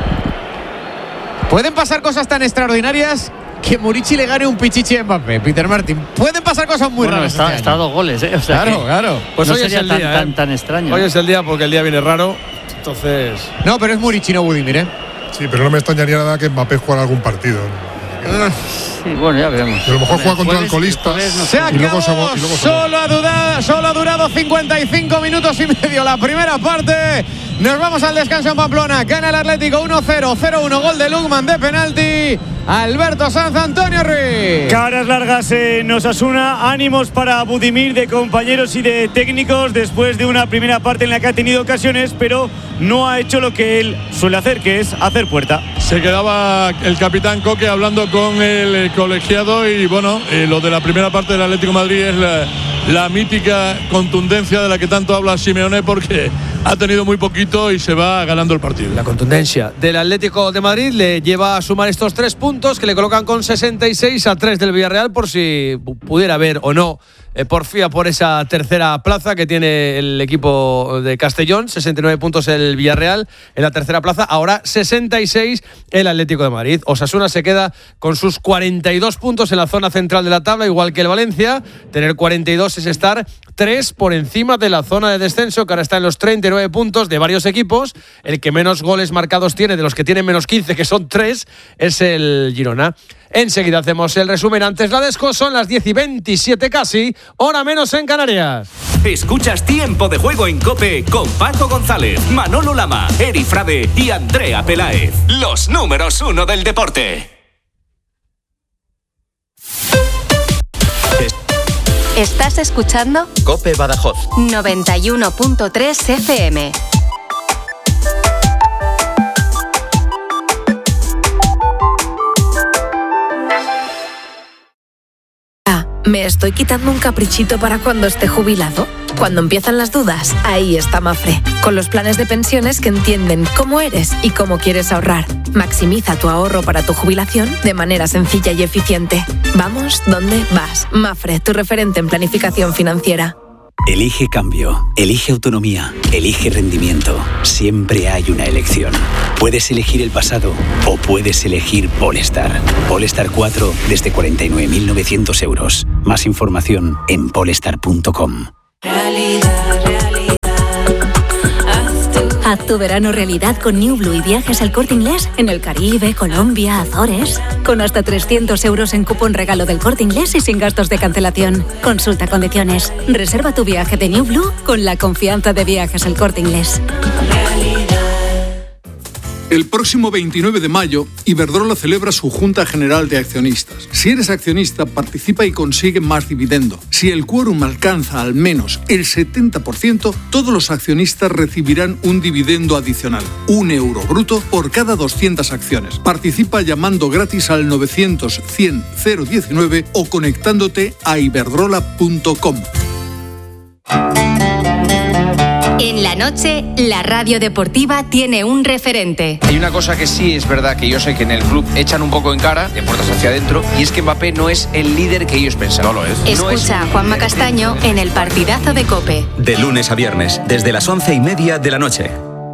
Speaker 5: Pueden pasar cosas tan extraordinarias que Murici le gane un pichichi a Mbappé, Peter Martin. Pueden pasar cosas muy raras.
Speaker 7: Está a 2 goles, O sea,
Speaker 5: claro.
Speaker 2: Pues
Speaker 7: no
Speaker 2: hoy
Speaker 7: sería
Speaker 2: es el día,
Speaker 7: tan extraño.
Speaker 2: Hoy es el día porque el día viene raro. Entonces.
Speaker 5: No, pero es Murici, no Budimir,
Speaker 1: Sí, pero no me extrañaría nada que Mbappé jugara algún partido.
Speaker 7: Sí, bueno, ya veremos.
Speaker 1: A lo mejor juega contra alcoholistas.
Speaker 5: Se acabó. Solo ha durado 55 minutos y medio la primera parte. Nos vamos al descanso en Pamplona. Gana el Atlético 1-0, 0-1. Gol de Lukman de penalti. Alberto Sanz, Antonio Ruiz.
Speaker 11: Caras largas en Osasuna. Ánimos para Budimir, de compañeros y de técnicos, después de una primera parte en la que ha tenido ocasiones, pero no ha hecho lo que él suele hacer, que es hacer puerta.
Speaker 12: Se quedaba el capitán Coque hablando con el colegiado y bueno, lo de la primera parte del Atlético de Madrid es la mítica contundencia de la que tanto habla Simeone, porque ha tenido muy poquito y se va ganando el partido.
Speaker 2: La contundencia del Atlético de Madrid le lleva a sumar estos 3 puntos que le colocan con 66 a 3 del Villarreal, por si pudiera haber o no porfía por esa tercera plaza que tiene el equipo de Castellón. 69 puntos el Villarreal en la tercera plaza, ahora 66 el Atlético de Madrid. Osasuna se queda con sus 42 puntos en la zona central de la tabla, igual que el Valencia. Tener 42 es estar 3 por encima de la zona de descenso, que ahora está en los 39 puntos de varios equipos. El que menos goles marcados tiene, de los que tienen menos 15, que son 3, es el Girona. Enseguida hacemos el resumen. Antes la desco, son las 10:27 casi, hora menos en Canarias.
Speaker 15: Escuchas Tiempo de Juego en COPE con Paco González, Manolo Lama, Eri Frade y Andrea Peláez. Los números 1 del deporte.
Speaker 16: ¿Estás escuchando?
Speaker 15: COPE Badajoz
Speaker 16: 91.3 FM. ¿Me estoy quitando un caprichito para cuando esté jubilado? Cuando empiezan las dudas, ahí está Mapfre, con los planes de pensiones que entienden cómo eres y cómo quieres ahorrar. Maximiza tu ahorro para tu jubilación de manera sencilla y eficiente. Vamos donde vas. Mapfre, tu referente en planificación financiera.
Speaker 17: Elige cambio, elige autonomía, elige rendimiento. Siempre hay una elección. Puedes elegir el pasado o puedes elegir Polestar. Polestar 4 desde 49.900 euros. Más información en polestar.com.
Speaker 18: Haz tu verano realidad con New Blue y viajes al Corte Inglés en el Caribe, Colombia, Azores. Con hasta 300 euros en cupón regalo del Corte Inglés y sin gastos de cancelación. Consulta condiciones. Reserva tu viaje de New Blue con la confianza de Viajes al Corte Inglés.
Speaker 19: El próximo 29 de mayo, Iberdrola celebra su Junta General de Accionistas. Si eres accionista, participa y consigue más dividendo. Si el quórum alcanza al menos el 70%, todos los accionistas recibirán un dividendo adicional, €1 bruto por cada 200 acciones. Participa llamando gratis al 900-100-019 o conectándote a iberdrola.com.
Speaker 20: En la noche, la radio deportiva tiene un referente.
Speaker 21: Hay una cosa que sí es verdad, que yo sé que en el club echan un poco en cara, de puertas hacia adentro, y es que Mbappé no es el líder que ellos pensaban. No lo es.
Speaker 20: Escucha a Juanma Castaño en el partidazo de COPE.
Speaker 22: De lunes a viernes, desde las 11:30 de la noche.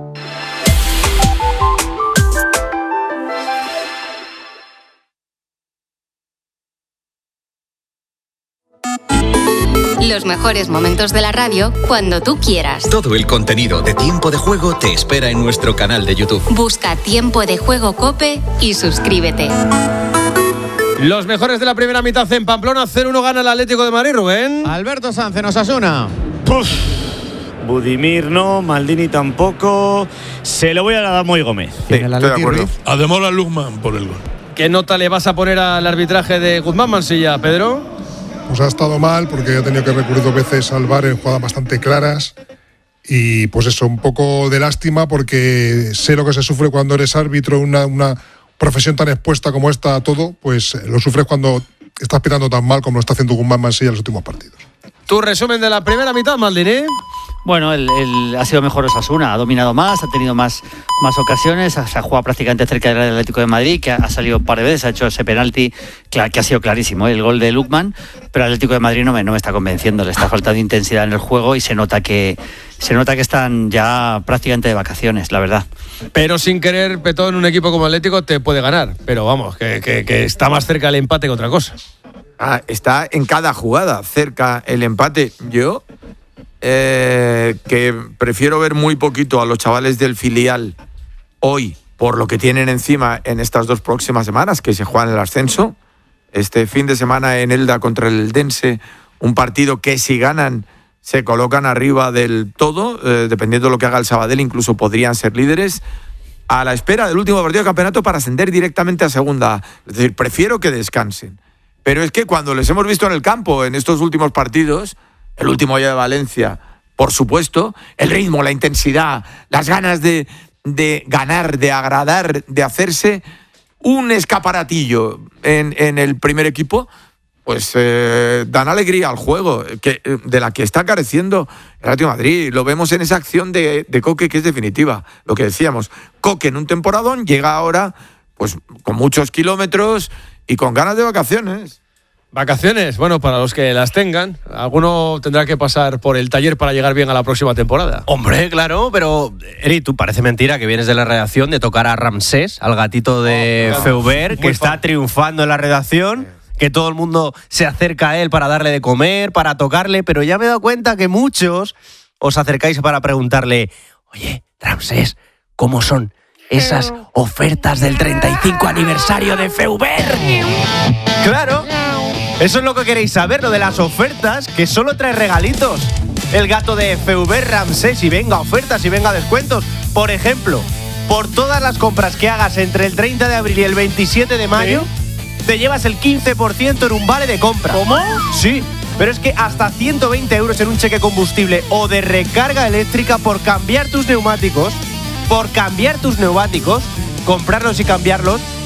Speaker 20: Los mejores momentos de la radio cuando tú quieras.
Speaker 22: Todo el contenido de Tiempo de Juego te espera en nuestro canal de YouTube.
Speaker 20: Busca Tiempo de Juego COPE y suscríbete.
Speaker 2: Los mejores de la primera mitad en Pamplona. 0-1 gana el Atlético de Madrid, Rubén.
Speaker 5: Alberto Sanz en Osasuna.
Speaker 11: Budimir no, Maldini tampoco. Se lo voy a dar a Moy Gómez.
Speaker 6: Sí, estoy de acuerdo.
Speaker 12: Ademola Luzman por el gol.
Speaker 2: ¿Qué nota le vas a poner al arbitraje de Guzmán Mansilla, Pedro?
Speaker 1: Pues ha estado mal porque ha tenido que recurrir 2 veces al VAR en jugadas bastante claras y pues eso, un poco de lástima porque sé lo que se sufre cuando eres árbitro, una profesión tan expuesta como esta a todo, pues lo sufres cuando estás pitando tan mal como lo está haciendo Guzmán Mansilla en los últimos partidos.
Speaker 2: Tu resumen de la primera mitad, Maldini.
Speaker 7: Bueno, él ha sido mejor Osasuna, ha dominado más, ha tenido más ocasiones, se ha jugado prácticamente cerca del Atlético de Madrid, que ha salido un par de veces, ha hecho ese penalti que ha sido clarísimo, el gol de Lukman, pero el Atlético de Madrid no me está convenciendo, le está faltando intensidad en el juego y se nota que están ya prácticamente de vacaciones, la verdad.
Speaker 2: Pero sin querer, Petón, en un equipo como Atlético te puede ganar, pero vamos, que está más cerca el empate que otra cosa.
Speaker 6: Está en cada jugada cerca el empate. Yo que prefiero ver muy poquito a los chavales del filial hoy por lo que tienen encima en estas 2 próximas semanas que se juegan el ascenso. Este fin de semana en Elda contra el Dense, un partido que si ganan se colocan arriba del todo, dependiendo de lo que haga el Sabadell, incluso podrían ser líderes, a la espera del último partido de campeonato para ascender directamente a segunda. Es decir, prefiero que descansen. Pero es que cuando les hemos visto en el campo en estos últimos partidos, el último ya de Valencia, por supuesto, el ritmo, la intensidad, las ganas de ganar, de agradar, de hacerse un escaparatillo en el primer equipo, pues dan alegría al juego, de la que está careciendo el Atlético de Madrid. Lo vemos en esa acción de Coque, que es definitiva. Lo que decíamos, Coque en un temporadón llega ahora pues con muchos kilómetros y con ganas de vacaciones.
Speaker 2: Vacaciones, bueno, para los que las tengan, alguno tendrá que pasar por el taller para llegar bien a la próxima temporada.
Speaker 23: Hombre, claro, pero Eri, tú parece mentira que vienes de la redacción de tocar a Ramsés, al gatito de Feuber, que está triunfando en la redacción, que todo el mundo se acerca a él para darle de comer, para tocarle, pero ya me he dado cuenta que muchos os acercáis para preguntarle, oye, Ramsés, ¿cómo son esas ofertas del 35 aniversario de Feuber? Claro. Eso es lo que queréis saber, lo de las ofertas, que solo trae regalitos. El gato de Feuber Ramsés, y venga ofertas y venga descuentos. Por ejemplo, por todas las compras que hagas entre el 30 de abril y el 27 de mayo, te llevas el 15% en un vale de compra.
Speaker 11: ¿Cómo?
Speaker 23: Sí, pero es que hasta 120 euros en un cheque combustible o de recarga eléctrica por cambiar tus neumáticos, comprarlos y cambiarlos,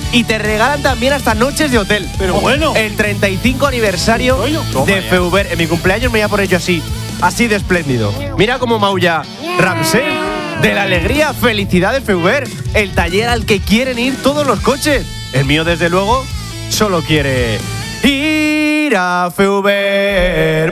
Speaker 23: y te regalan también hasta noches de hotel.
Speaker 3: Pero bueno.
Speaker 23: El 35 aniversario de Feuber. En mi cumpleaños me voy a poner yo así de espléndido. Mira cómo maulla Ramsés. De la alegría, felicidad de Feuber. El taller al que quieren ir todos los coches. El mío, desde luego, solo quiere ir a Feuber.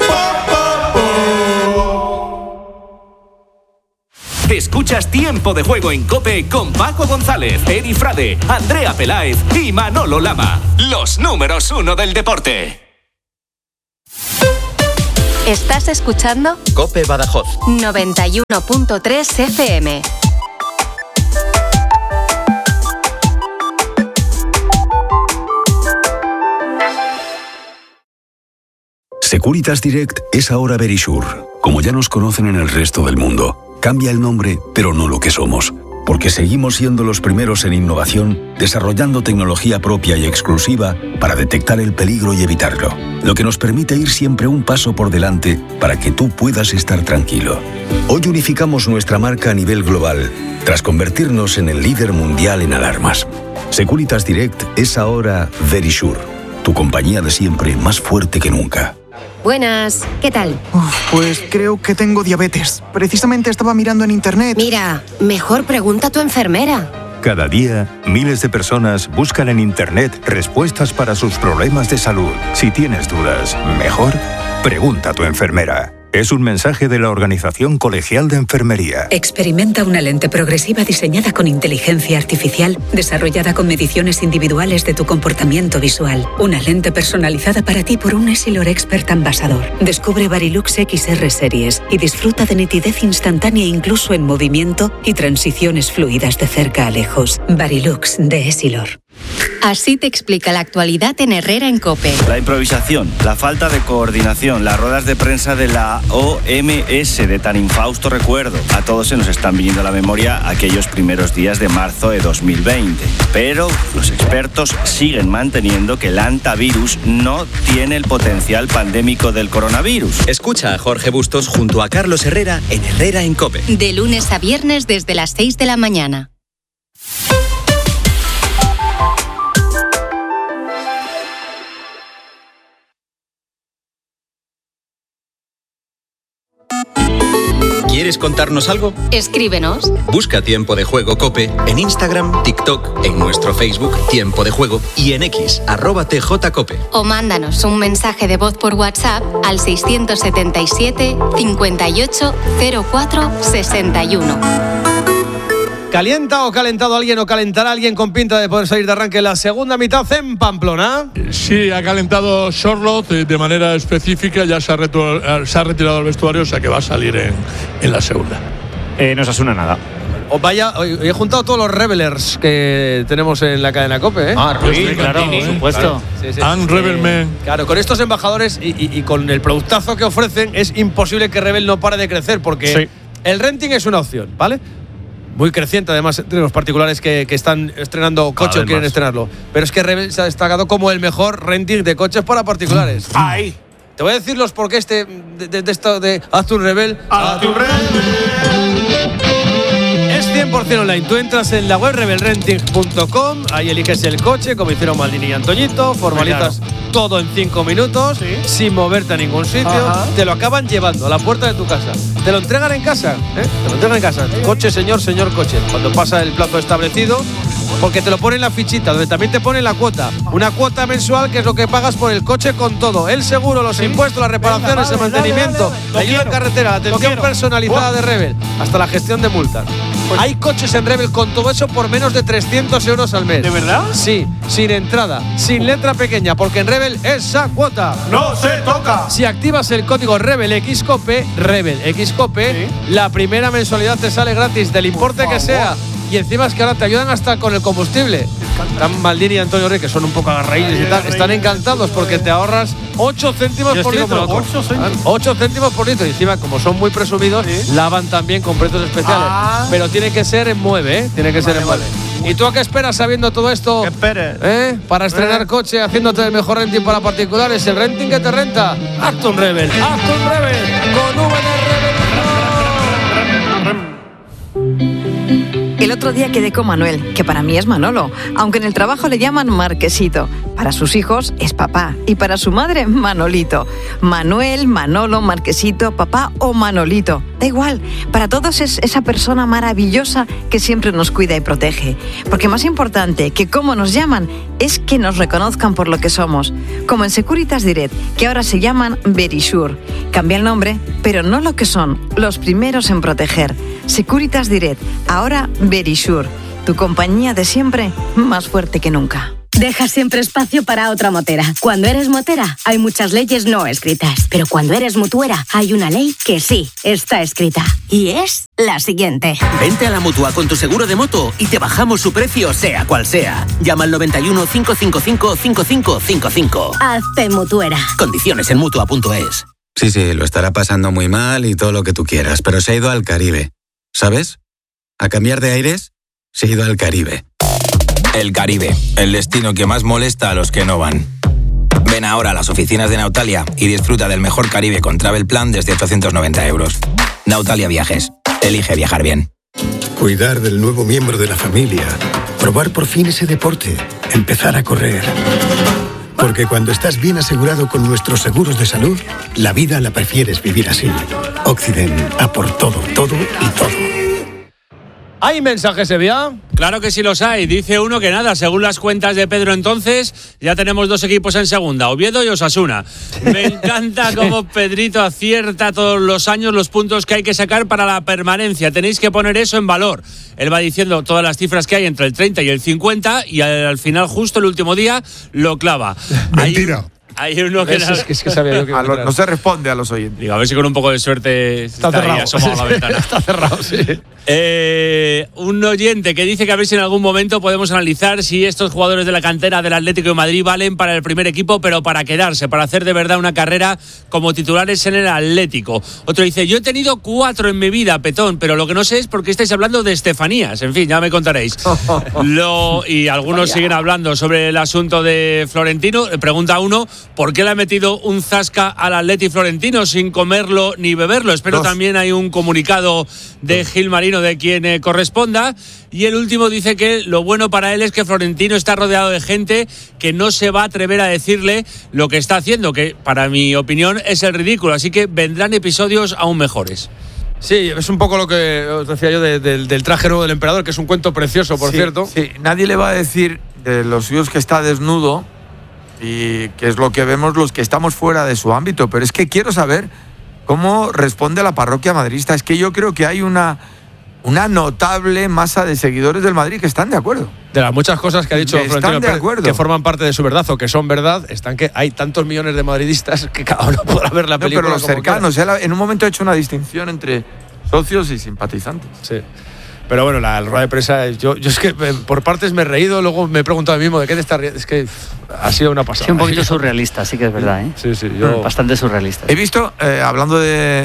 Speaker 15: Escuchas Tiempo de Juego en COPE con Paco González, Eri Frade, Andrea Peláez y Manolo Lama. Los números 1 del deporte.
Speaker 20: ¿Estás escuchando?
Speaker 22: COPE Badajoz
Speaker 20: 91.3 FM.
Speaker 4: Securitas Direct es ahora Verisure. Como ya nos conocen en el resto del mundo, cambia el nombre, pero no lo que somos. Porque seguimos siendo los primeros en innovación, desarrollando tecnología propia y exclusiva para detectar el peligro y evitarlo. Lo que nos permite ir siempre un paso por delante para que tú puedas estar tranquilo. Hoy unificamos nuestra marca a nivel global, tras convertirnos en el líder mundial en alarmas. Securitas Direct es ahora Verisure, tu compañía de siempre más fuerte que nunca.
Speaker 8: Buenas, ¿qué tal?
Speaker 9: Pues creo que tengo diabetes. Precisamente estaba mirando en internet.
Speaker 8: Mira, mejor pregunta a tu enfermera.
Speaker 24: Cada día, miles de personas buscan en internet respuestas para sus problemas de salud. Si tienes dudas, mejor pregunta a tu enfermera. Es un mensaje de la Organización Colegial de Enfermería.
Speaker 25: Experimenta una lente progresiva diseñada con inteligencia artificial, desarrollada con mediciones individuales de tu comportamiento visual. Una lente personalizada para ti por un Essilor Expert Ambassador. Descubre Varilux XR Series y disfruta de nitidez instantánea incluso en movimiento y transiciones fluidas de cerca a lejos. Varilux de Essilor.
Speaker 20: Así te explica la actualidad en Herrera en COPE.
Speaker 26: La improvisación, la falta de coordinación, las ruedas de prensa de la OMS de tan infausto recuerdo. A todos se nos están viniendo a la memoria aquellos primeros días de marzo de 2020. Pero los expertos siguen manteniendo que el hantavirus no tiene el potencial pandémico del coronavirus.
Speaker 22: Escucha a Jorge Bustos junto a Carlos Herrera en Herrera en COPE.
Speaker 20: De lunes a viernes desde las 6 de la mañana.
Speaker 22: ¿Quieres contarnos algo?
Speaker 20: Escríbenos.
Speaker 22: Busca Tiempo de Juego COPE en Instagram, TikTok, en nuestro Facebook Tiempo de Juego y en X, @TJCOPE.
Speaker 20: O mándanos un mensaje de voz por WhatsApp al 677 58 04 61.
Speaker 2: ¿Calienta o calentado alguien o calentará alguien con pinta de poder salir de arranque en la segunda mitad en Pamplona?
Speaker 12: Sí, ha calentado Charlotte de manera específica, ya se ha retirado al vestuario, o sea que va a salir en la segunda.
Speaker 3: No se asuna nada.
Speaker 2: Hoy he juntado todos los Revelers que tenemos en la cadena COPE, ¿eh?
Speaker 7: Sí, claro, por supuesto.
Speaker 2: Claro. Sí.
Speaker 12: And Rebelman.
Speaker 2: Claro, con estos embajadores y con el productazo que ofrecen, es imposible que Rebel no pare de crecer, porque el renting es una opción, ¿vale? Muy creciente, además, entre los particulares que están estrenando coches o quieren estrenarlo. Pero es que Rebel se ha destacado como el mejor renting de coches para particulares.
Speaker 3: ¡Ay!
Speaker 2: Te voy a decir los porqués de esto de Haz tu Rebel.
Speaker 3: ¡Haz tu Rebel!
Speaker 2: Es 100% online. Tú entras en la web rebelrenting.com, ahí eliges el coche, como hicieron Maldini y Antoñito, formalizas todo en 5 minutos, sin moverte a ningún sitio. Te lo acaban llevando a la puerta de tu casa. Te lo entregan en casa, Te lo entregan en casa. Coche, señor coche. Cuando pasa el plazo establecido, porque te lo ponen en la fichita, donde también te ponen la cuota. Una cuota mensual que es lo que pagas por el coche con todo. El seguro, los impuestos, las reparaciones, el mantenimiento, la ayuda en carretera, la atención personalizada de Rebel, hasta la gestión de multas. Hay coches en Rebel con todo eso por menos de 300 euros al mes.
Speaker 3: ¿De verdad?
Speaker 2: Sí, sin entrada, sin letra pequeña, porque en Rebel esa cuota
Speaker 3: no se toca.
Speaker 2: Si activas el código RebelXCOPE, la primera mensualidad te sale gratis del importe que sea. Y encima es que ahora te ayudan hasta con el combustible. Están Maldini y Antonio Rey, que son un poco agarraídos y tal, están encantados porque te ahorras 8 céntimos por litro. 8 céntimos por litro. Y encima, como son muy presumidos, lavan también con precios especiales. Pero tiene que ser en Mueve, Tiene que ser en Mueve. ¿Y tú a qué esperas sabiendo todo esto?
Speaker 3: ¿Qué esperes?
Speaker 2: Para estrenar coche, haciéndote el mejor renting para particulares. El renting que te renta. Hazte un Rebel. Hazte un Rebel. Con V de Rebel.
Speaker 8: El otro
Speaker 10: otro día quedé con Manuel, que para mí es Manolo, aunque en el trabajo le llaman Marquesito. Para sus hijos es papá y para su madre Manolito. Manuel, Manolo, Marquesito, papá o Manolito. Da igual, para todos es esa persona maravillosa que siempre nos cuida y protege. Porque más importante que cómo nos llaman es que nos reconozcan por lo que somos. Como en Securitas Direct, que ahora se llaman Verisure. Cambia el nombre, pero no lo que son, los primeros en proteger. Securitas Direct, ahora Verisure. Tu compañía de siempre, más fuerte que nunca.
Speaker 13: Deja siempre espacio para otra motera. Cuando eres motera, hay muchas leyes no escritas. Pero cuando eres mutuera, hay una ley que sí está escrita. Y es la siguiente.
Speaker 14: Vente a la Mutua con tu seguro de moto y te bajamos su precio, sea cual sea. Llama al 91 555 5555.
Speaker 13: Hazte mutuera.
Speaker 14: Condiciones en Mutua.es.
Speaker 16: Sí, lo estará pasando muy mal y todo lo que tú quieras, pero se ha ido al Caribe. ¿Sabes? A cambiar de aires, se ha ido al Caribe.
Speaker 17: El Caribe, el destino que más molesta a los que no van. Ven ahora a las oficinas de Nautalia y disfruta del mejor Caribe con Travel Plan desde 890 euros. Nautalia Viajes. Elige viajar bien.
Speaker 18: Cuidar del nuevo miembro de la familia. Probar por fin ese deporte. Empezar a correr. Porque cuando estás bien asegurado con nuestros seguros de salud, la vida la prefieres vivir así. Occident, a por todo y todo.
Speaker 2: ¿Hay mensajes, Sevilla?
Speaker 5: Claro que sí los hay. Dice uno que nada, según las cuentas de Pedro entonces, ya tenemos 2 equipos en segunda, Oviedo y Osasuna. Me encanta cómo Pedrito acierta todos los años los puntos que hay que sacar para la permanencia. Tenéis que poner eso en valor. Él va diciendo todas las cifras que hay entre el 30 y el 50 y al final, justo el último día, lo clava.
Speaker 1: Mentira.
Speaker 5: Hay uno que
Speaker 6: es que sabía yo que no se responde a los oyentes.
Speaker 5: Digo, a ver si con un poco de suerte
Speaker 2: está cerrado.
Speaker 5: Asomado a la ventana.
Speaker 2: Está cerrado, sí.
Speaker 5: Un oyente que dice que a ver si en algún momento podemos analizar si estos jugadores de la cantera del Atlético de Madrid valen para el primer equipo, pero para quedarse, para hacer de verdad una carrera como titulares en el Atlético. Otro dice, yo he tenido 4 en mi vida, Petón, pero lo que no sé es por qué estáis hablando de Estefanías. En fin, ya me contaréis. Y algunos siguen hablando sobre el asunto de Florentino. Pregunta uno, ¿por qué le ha metido un zasca al Atleti Florentino sin comerlo ni beberlo? Espero también hay un comunicado de Gil Marino de quien corresponda. Y el último dice que lo bueno para él es que Florentino está rodeado de gente que no se va a atrever a decirle lo que está haciendo, que para mi opinión es el ridículo, así que vendrán episodios aún mejores.
Speaker 2: Sí, es un poco lo que os decía yo del traje nuevo del emperador, que es un cuento precioso, por cierto.
Speaker 6: Sí, nadie le va a decir de los suyos que está desnudo y que es lo que vemos los que estamos fuera de su ámbito, pero es que quiero saber cómo responde la parroquia madridista. Es que yo creo que hay una notable masa de seguidores del Madrid que están de acuerdo.
Speaker 2: De las muchas cosas que ha dicho Florentino Pérez, que forman parte de su verdad o que son verdad, están que hay tantos millones de madridistas que cada uno podrá ver la película.
Speaker 6: Pero los cercanos, en un momento ha hecho una distinción entre socios y simpatizantes.
Speaker 2: Sí. Pero bueno, la rueda de prensa, yo es que por partes me he reído, luego me he preguntado a mí mismo de qué te estás riendo. Es que ha sido una pasada.
Speaker 7: Sí, un poquito surrealista, sí que es verdad, ¿eh?
Speaker 2: Sí,
Speaker 7: bastante surrealista.
Speaker 6: He visto, hablando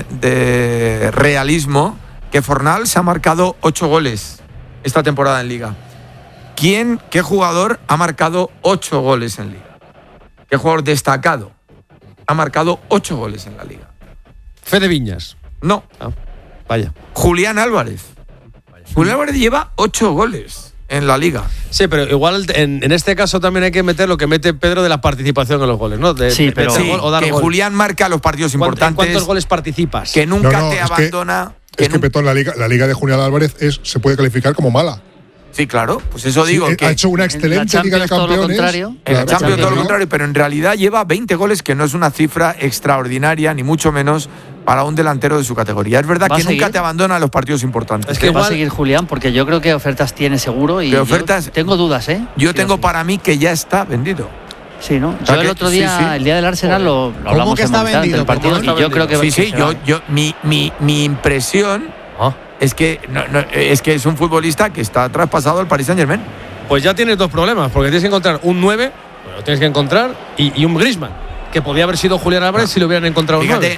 Speaker 6: de realismo, que Fornal se ha marcado 8 goles esta temporada en Liga. ¿Qué jugador ha marcado 8 goles en Liga? ¿Qué jugador destacado ha marcado 8 goles en la Liga?
Speaker 2: Fede Viñas.
Speaker 6: No.
Speaker 2: Vaya.
Speaker 6: Julián Álvarez. Julián Álvarez lleva 8 goles en la Liga.
Speaker 2: Sí, pero igual en este caso también hay que meter lo que mete Pedro de la participación en los goles, ¿no?
Speaker 6: Que Julián marca los partidos importantes.
Speaker 2: ¿En cuántos goles participas?
Speaker 6: Que nunca te abandona.
Speaker 1: Es que Petón, la Liga de Julián Álvarez se puede calificar como mala.
Speaker 6: Sí, claro, pues eso digo.
Speaker 1: Sí,
Speaker 6: que
Speaker 1: ha hecho una excelente Liga de Campeones.
Speaker 6: En la Champions todo lo contrario, pero en realidad lleva 20 goles, que no es una cifra extraordinaria, ni mucho menos para un delantero de su categoría. Es verdad que nunca te abandona los partidos importantes.
Speaker 7: Es que va a seguir Julián, porque yo creo que ofertas tiene seguro y tengo dudas, ¿eh?
Speaker 6: Yo tengo para mí que ya está vendido.
Speaker 7: Sí, ¿no? Yo el otro día, el día del Arsenal, lo hablamos
Speaker 5: que está vendido
Speaker 7: el partido y yo creo que
Speaker 6: mi impresión es que es un futbolista que está traspasado al Paris Saint-Germain.
Speaker 2: Pues ya tienes 2 problemas, porque tienes que encontrar un 9, lo tienes que encontrar, y un Griezmann, que podía haber sido Julián Álvarez si lo hubieran encontrado un 9.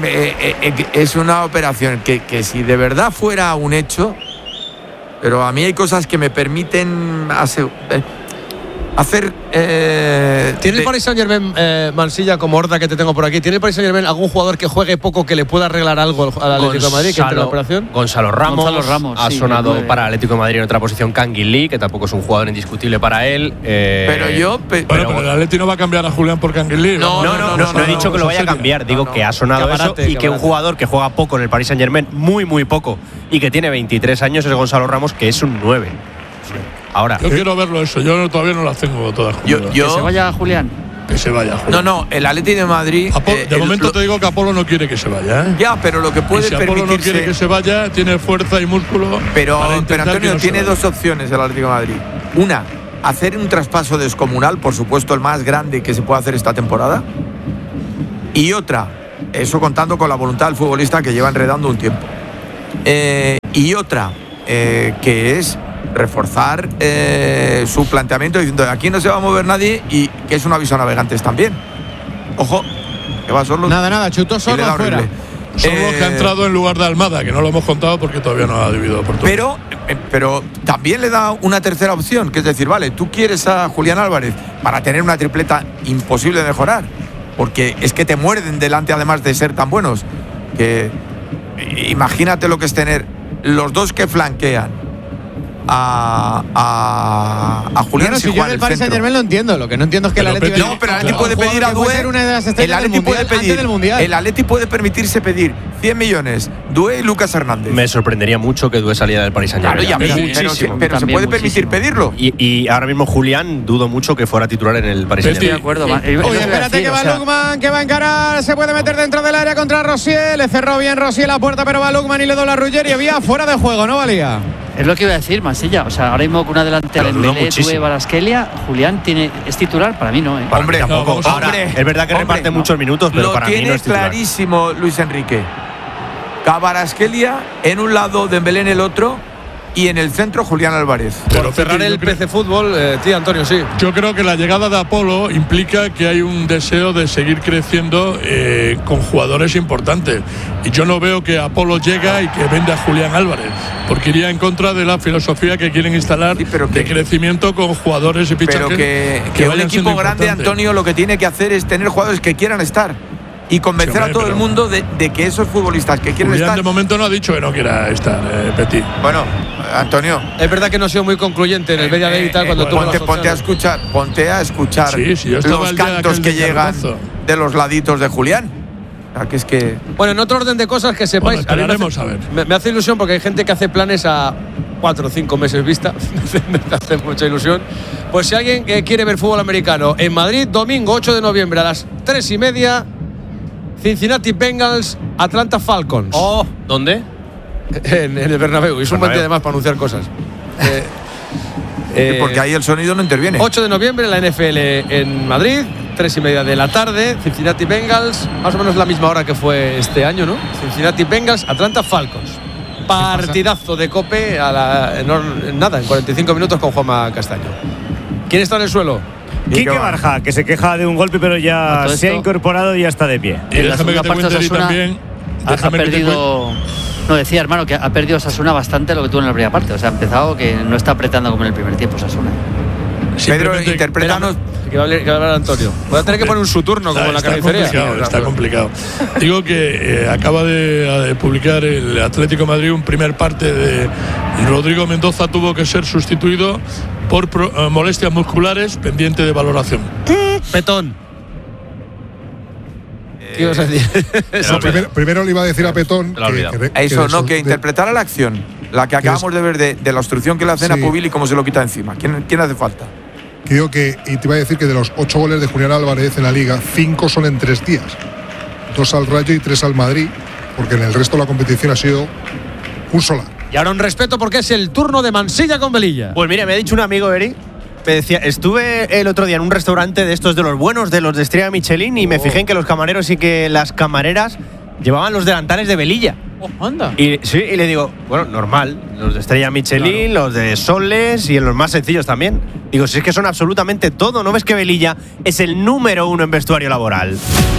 Speaker 6: Es una operación que si de verdad fuera un hecho, pero a mí hay cosas que me permiten hacer.
Speaker 2: ¿Tiene el Paris Saint-Germain, Mansilla, como Horta que te tengo por aquí? ¿Tiene el Paris Saint-Germain algún jugador que juegue poco que le pueda arreglar algo al Atlético de Madrid que entre en la operación?
Speaker 4: Gonzalo Ramos ha sonado para el Atlético de Madrid en otra posición. Kangin Lee, que tampoco es un jugador indiscutible para él.
Speaker 6: Pero
Speaker 12: el Atlético no va a cambiar a Julián por Kangin Lee.
Speaker 4: No he dicho que lo vaya a cambiar. Digo que ha sonado eso y que un jugador que juega poco en el Paris Saint-Germain, muy, muy poco, y que tiene 23 años es Gonzalo Ramos, que es un 9. Ahora,
Speaker 12: yo quiero verlo eso, yo todavía no las tengo todas.
Speaker 7: Que se vaya Julián.
Speaker 12: Que se vaya Julián.
Speaker 6: No, el Atlético de Madrid.
Speaker 12: De momento te digo que Apolo no quiere que se vaya.
Speaker 6: Ya, pero lo que puede
Speaker 12: si Apolo no quiere que se vaya, tiene fuerza y músculo.
Speaker 6: Pero Antonio, tiene dos opciones el Atlético de Madrid. Una, hacer un traspaso descomunal, por supuesto el más grande que se puede hacer esta temporada. Y otra, eso contando con la voluntad del futbolista que lleva enredando un tiempo. Y otra, que es reforzar su planteamiento diciendo aquí no se va a mover nadie, y que es un aviso a navegantes también. Ojo, que va solo.
Speaker 5: Nada, chutó solo fuera.
Speaker 12: Solo que ha entrado en lugar de Almada, que no lo hemos contado porque todavía no ha dividido oportunidad.
Speaker 6: Pero también le da una tercera opción, que es decir, vale, tú quieres a Julián Álvarez para tener una tripleta imposible de mejorar, porque es que te muerden delante, además de ser tan buenos, que imagínate lo que es tener los dos que flanquean a Julián.
Speaker 5: Si yo del Paris Saint-Germain lo entiendo, lo que no entiendo es que el Atleti
Speaker 6: puede pedir a Doué. El Atleti puede permitirse pedir 100 millones, Doué y Lucas Hernández.
Speaker 4: Me sorprendería mucho que Doué saliera del Paris Saint-Germain.
Speaker 6: Pero se puede permitir pedirlo.
Speaker 4: Y ahora mismo Julián dudo mucho que fuera titular en el Paris Saint-Germain.
Speaker 7: Estoy de acuerdo.
Speaker 5: Oye, espérate que va Lukman, que va a encarar, se puede meter dentro del área contra Rosier. Le cerró bien Rosier la puerta, pero va Lukman y le dobla a Ruggeri y había fuera de juego, ¿no valía?
Speaker 7: Es lo que iba a decir, Mansilla. O sea, ahora mismo con una delantera en Belé, Doué, Barasquelia, Julián es titular, para mí no, ¿eh?
Speaker 6: Hombre, tampoco.
Speaker 4: Es verdad que reparte muchos minutos, pero para mí no es titular.
Speaker 6: Lo tiene clarísimo Luis Enrique. Kvaratskhelia en un lado, Dembélé en el otro, y en el centro Julián Álvarez.
Speaker 2: Por cerrar el PC Fútbol, tío Antonio, sí.
Speaker 12: Yo creo que la llegada de Apolo implica que hay un deseo de seguir creciendo con jugadores importantes. Y yo no veo que Apolo llega y que venda a Julián Álvarez, porque iría en contra de la filosofía que quieren instalar de crecimiento con jugadores y fichajes.
Speaker 6: Pero que un equipo grande, Antonio, lo que tiene que hacer es tener jugadores que quieran estar y convencer a todo el mundo de que esos futbolistas que quieren
Speaker 12: Julián
Speaker 6: estar.
Speaker 12: De momento no ha dicho que no quiera estar, Petit.
Speaker 6: Bueno, Antonio,
Speaker 2: es verdad que no ha sido muy concluyente en el Bella Day y tal cuando
Speaker 6: ponte a escuchar los cantos que llegan de los laditos de Julián. Que es que…
Speaker 2: Bueno, en otro orden de cosas que sepáis, me hace ilusión porque hay gente que hace planes a 4 o 5 meses vista. Me hace mucha ilusión. Pues si alguien que quiere ver fútbol americano en Madrid, domingo 8 de noviembre a las 3:30, Cincinnati Bengals, Atlanta Falcons.
Speaker 4: ¿Dónde?
Speaker 2: En el Bernabéu. Y es un buen día además para anunciar cosas.
Speaker 6: Porque ahí el sonido no interviene.
Speaker 2: 8 de noviembre en la NFL en Madrid, 3:30 de la tarde, Cincinnati Bengals, más o menos la misma hora que fue este año, ¿no? Cincinnati Bengals, Atlanta Falcons. Partidazo de COPE en 45 minutos con Juanma Castaño. ¿Quién está en el suelo?
Speaker 11: Quique Barja, que se queja de un golpe, pero ya se ha incorporado y ya está de pie.
Speaker 12: Y déjame que te cuente también.
Speaker 7: Ha perdido. No, decía, hermano, que ha perdido Osasuna bastante lo que tuvo en la primera parte. O sea, ha empezado que no está apretando como en el primer tiempo Osasuna.
Speaker 6: Pedro, interpretanos.
Speaker 2: Que va a hablar Antonio. Voy a tener que poner un su turno como en la carnicería.
Speaker 12: Está complicado. Digo que acaba de publicar el Atlético de Madrid un primer parte de Rodrigo Mendoza, tuvo que ser sustituido por molestias musculares, pendiente de valoración.
Speaker 2: Petón. ¿Qué ibas a decir?
Speaker 1: Primero le iba a decir a Petón
Speaker 6: que interpretara la acción, la que acabamos de ver de la obstrucción que le hacen a Pubil y cómo se lo quita encima. ¿Quién hace falta?
Speaker 1: Y te iba a decir que de los 8 goles de Julián Álvarez en la Liga, 5 son en 3 días. 2 al Rayo y 3 al Madrid, porque en el resto de la competición ha sido un solar.
Speaker 2: Y ahora un respeto porque es el turno de Mansilla con Velilla.
Speaker 4: Pues mira, me ha dicho un amigo, Eri, me decía, estuve el otro día en un restaurante de estos de los buenos, de los de estrella Michelin, y me fijé en que los camareros y que las camareras llevaban los delantales de Velilla.
Speaker 2: Anda.
Speaker 4: Y le digo, bueno, normal, los de estrella Michelin, los de Soles y en los más sencillos también. Digo, si es que son absolutamente todo, ¿no ves que Velilla es el número 1 en vestuario laboral?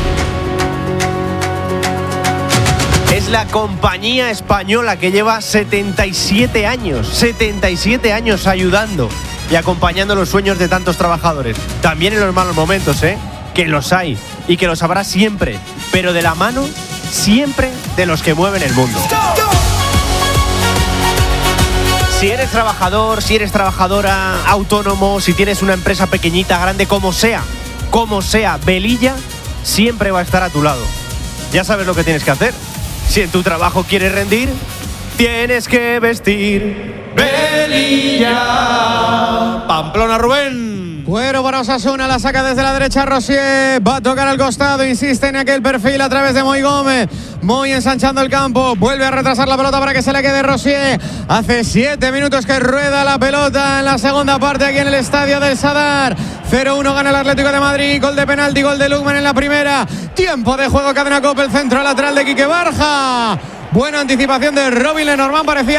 Speaker 4: Es la compañía española que lleva 77 años ayudando y acompañando los sueños de tantos trabajadores. También en los malos momentos, que los hay y que los habrá siempre, pero de la mano siempre de los que mueven el mundo. Si eres trabajador, si eres trabajadora, autónomo, si tienes una empresa pequeñita, grande, como sea, Velilla siempre va a estar a tu lado. Ya sabes lo que tienes que hacer. Si en tu trabajo quieres rendir, tienes que vestir Velilla.
Speaker 2: Pamplona, Rubén.
Speaker 5: Cuero para Osasuna, la saca desde la derecha Rosier, va a tocar al costado, insiste en aquel perfil a través de Moy Gómez. Moy ensanchando el campo, vuelve a retrasar la pelota para que se le quede Rosier. Hace 7 minutos que rueda la pelota en la segunda parte aquí en el estadio del Sadar. 0-1 gana el Atlético de Madrid, gol de penalti, gol de Lukman en la primera. Tiempo de juego, cadena Cope, el centro lateral de Quique Barja. Buena anticipación de Robin Lenormand, parecía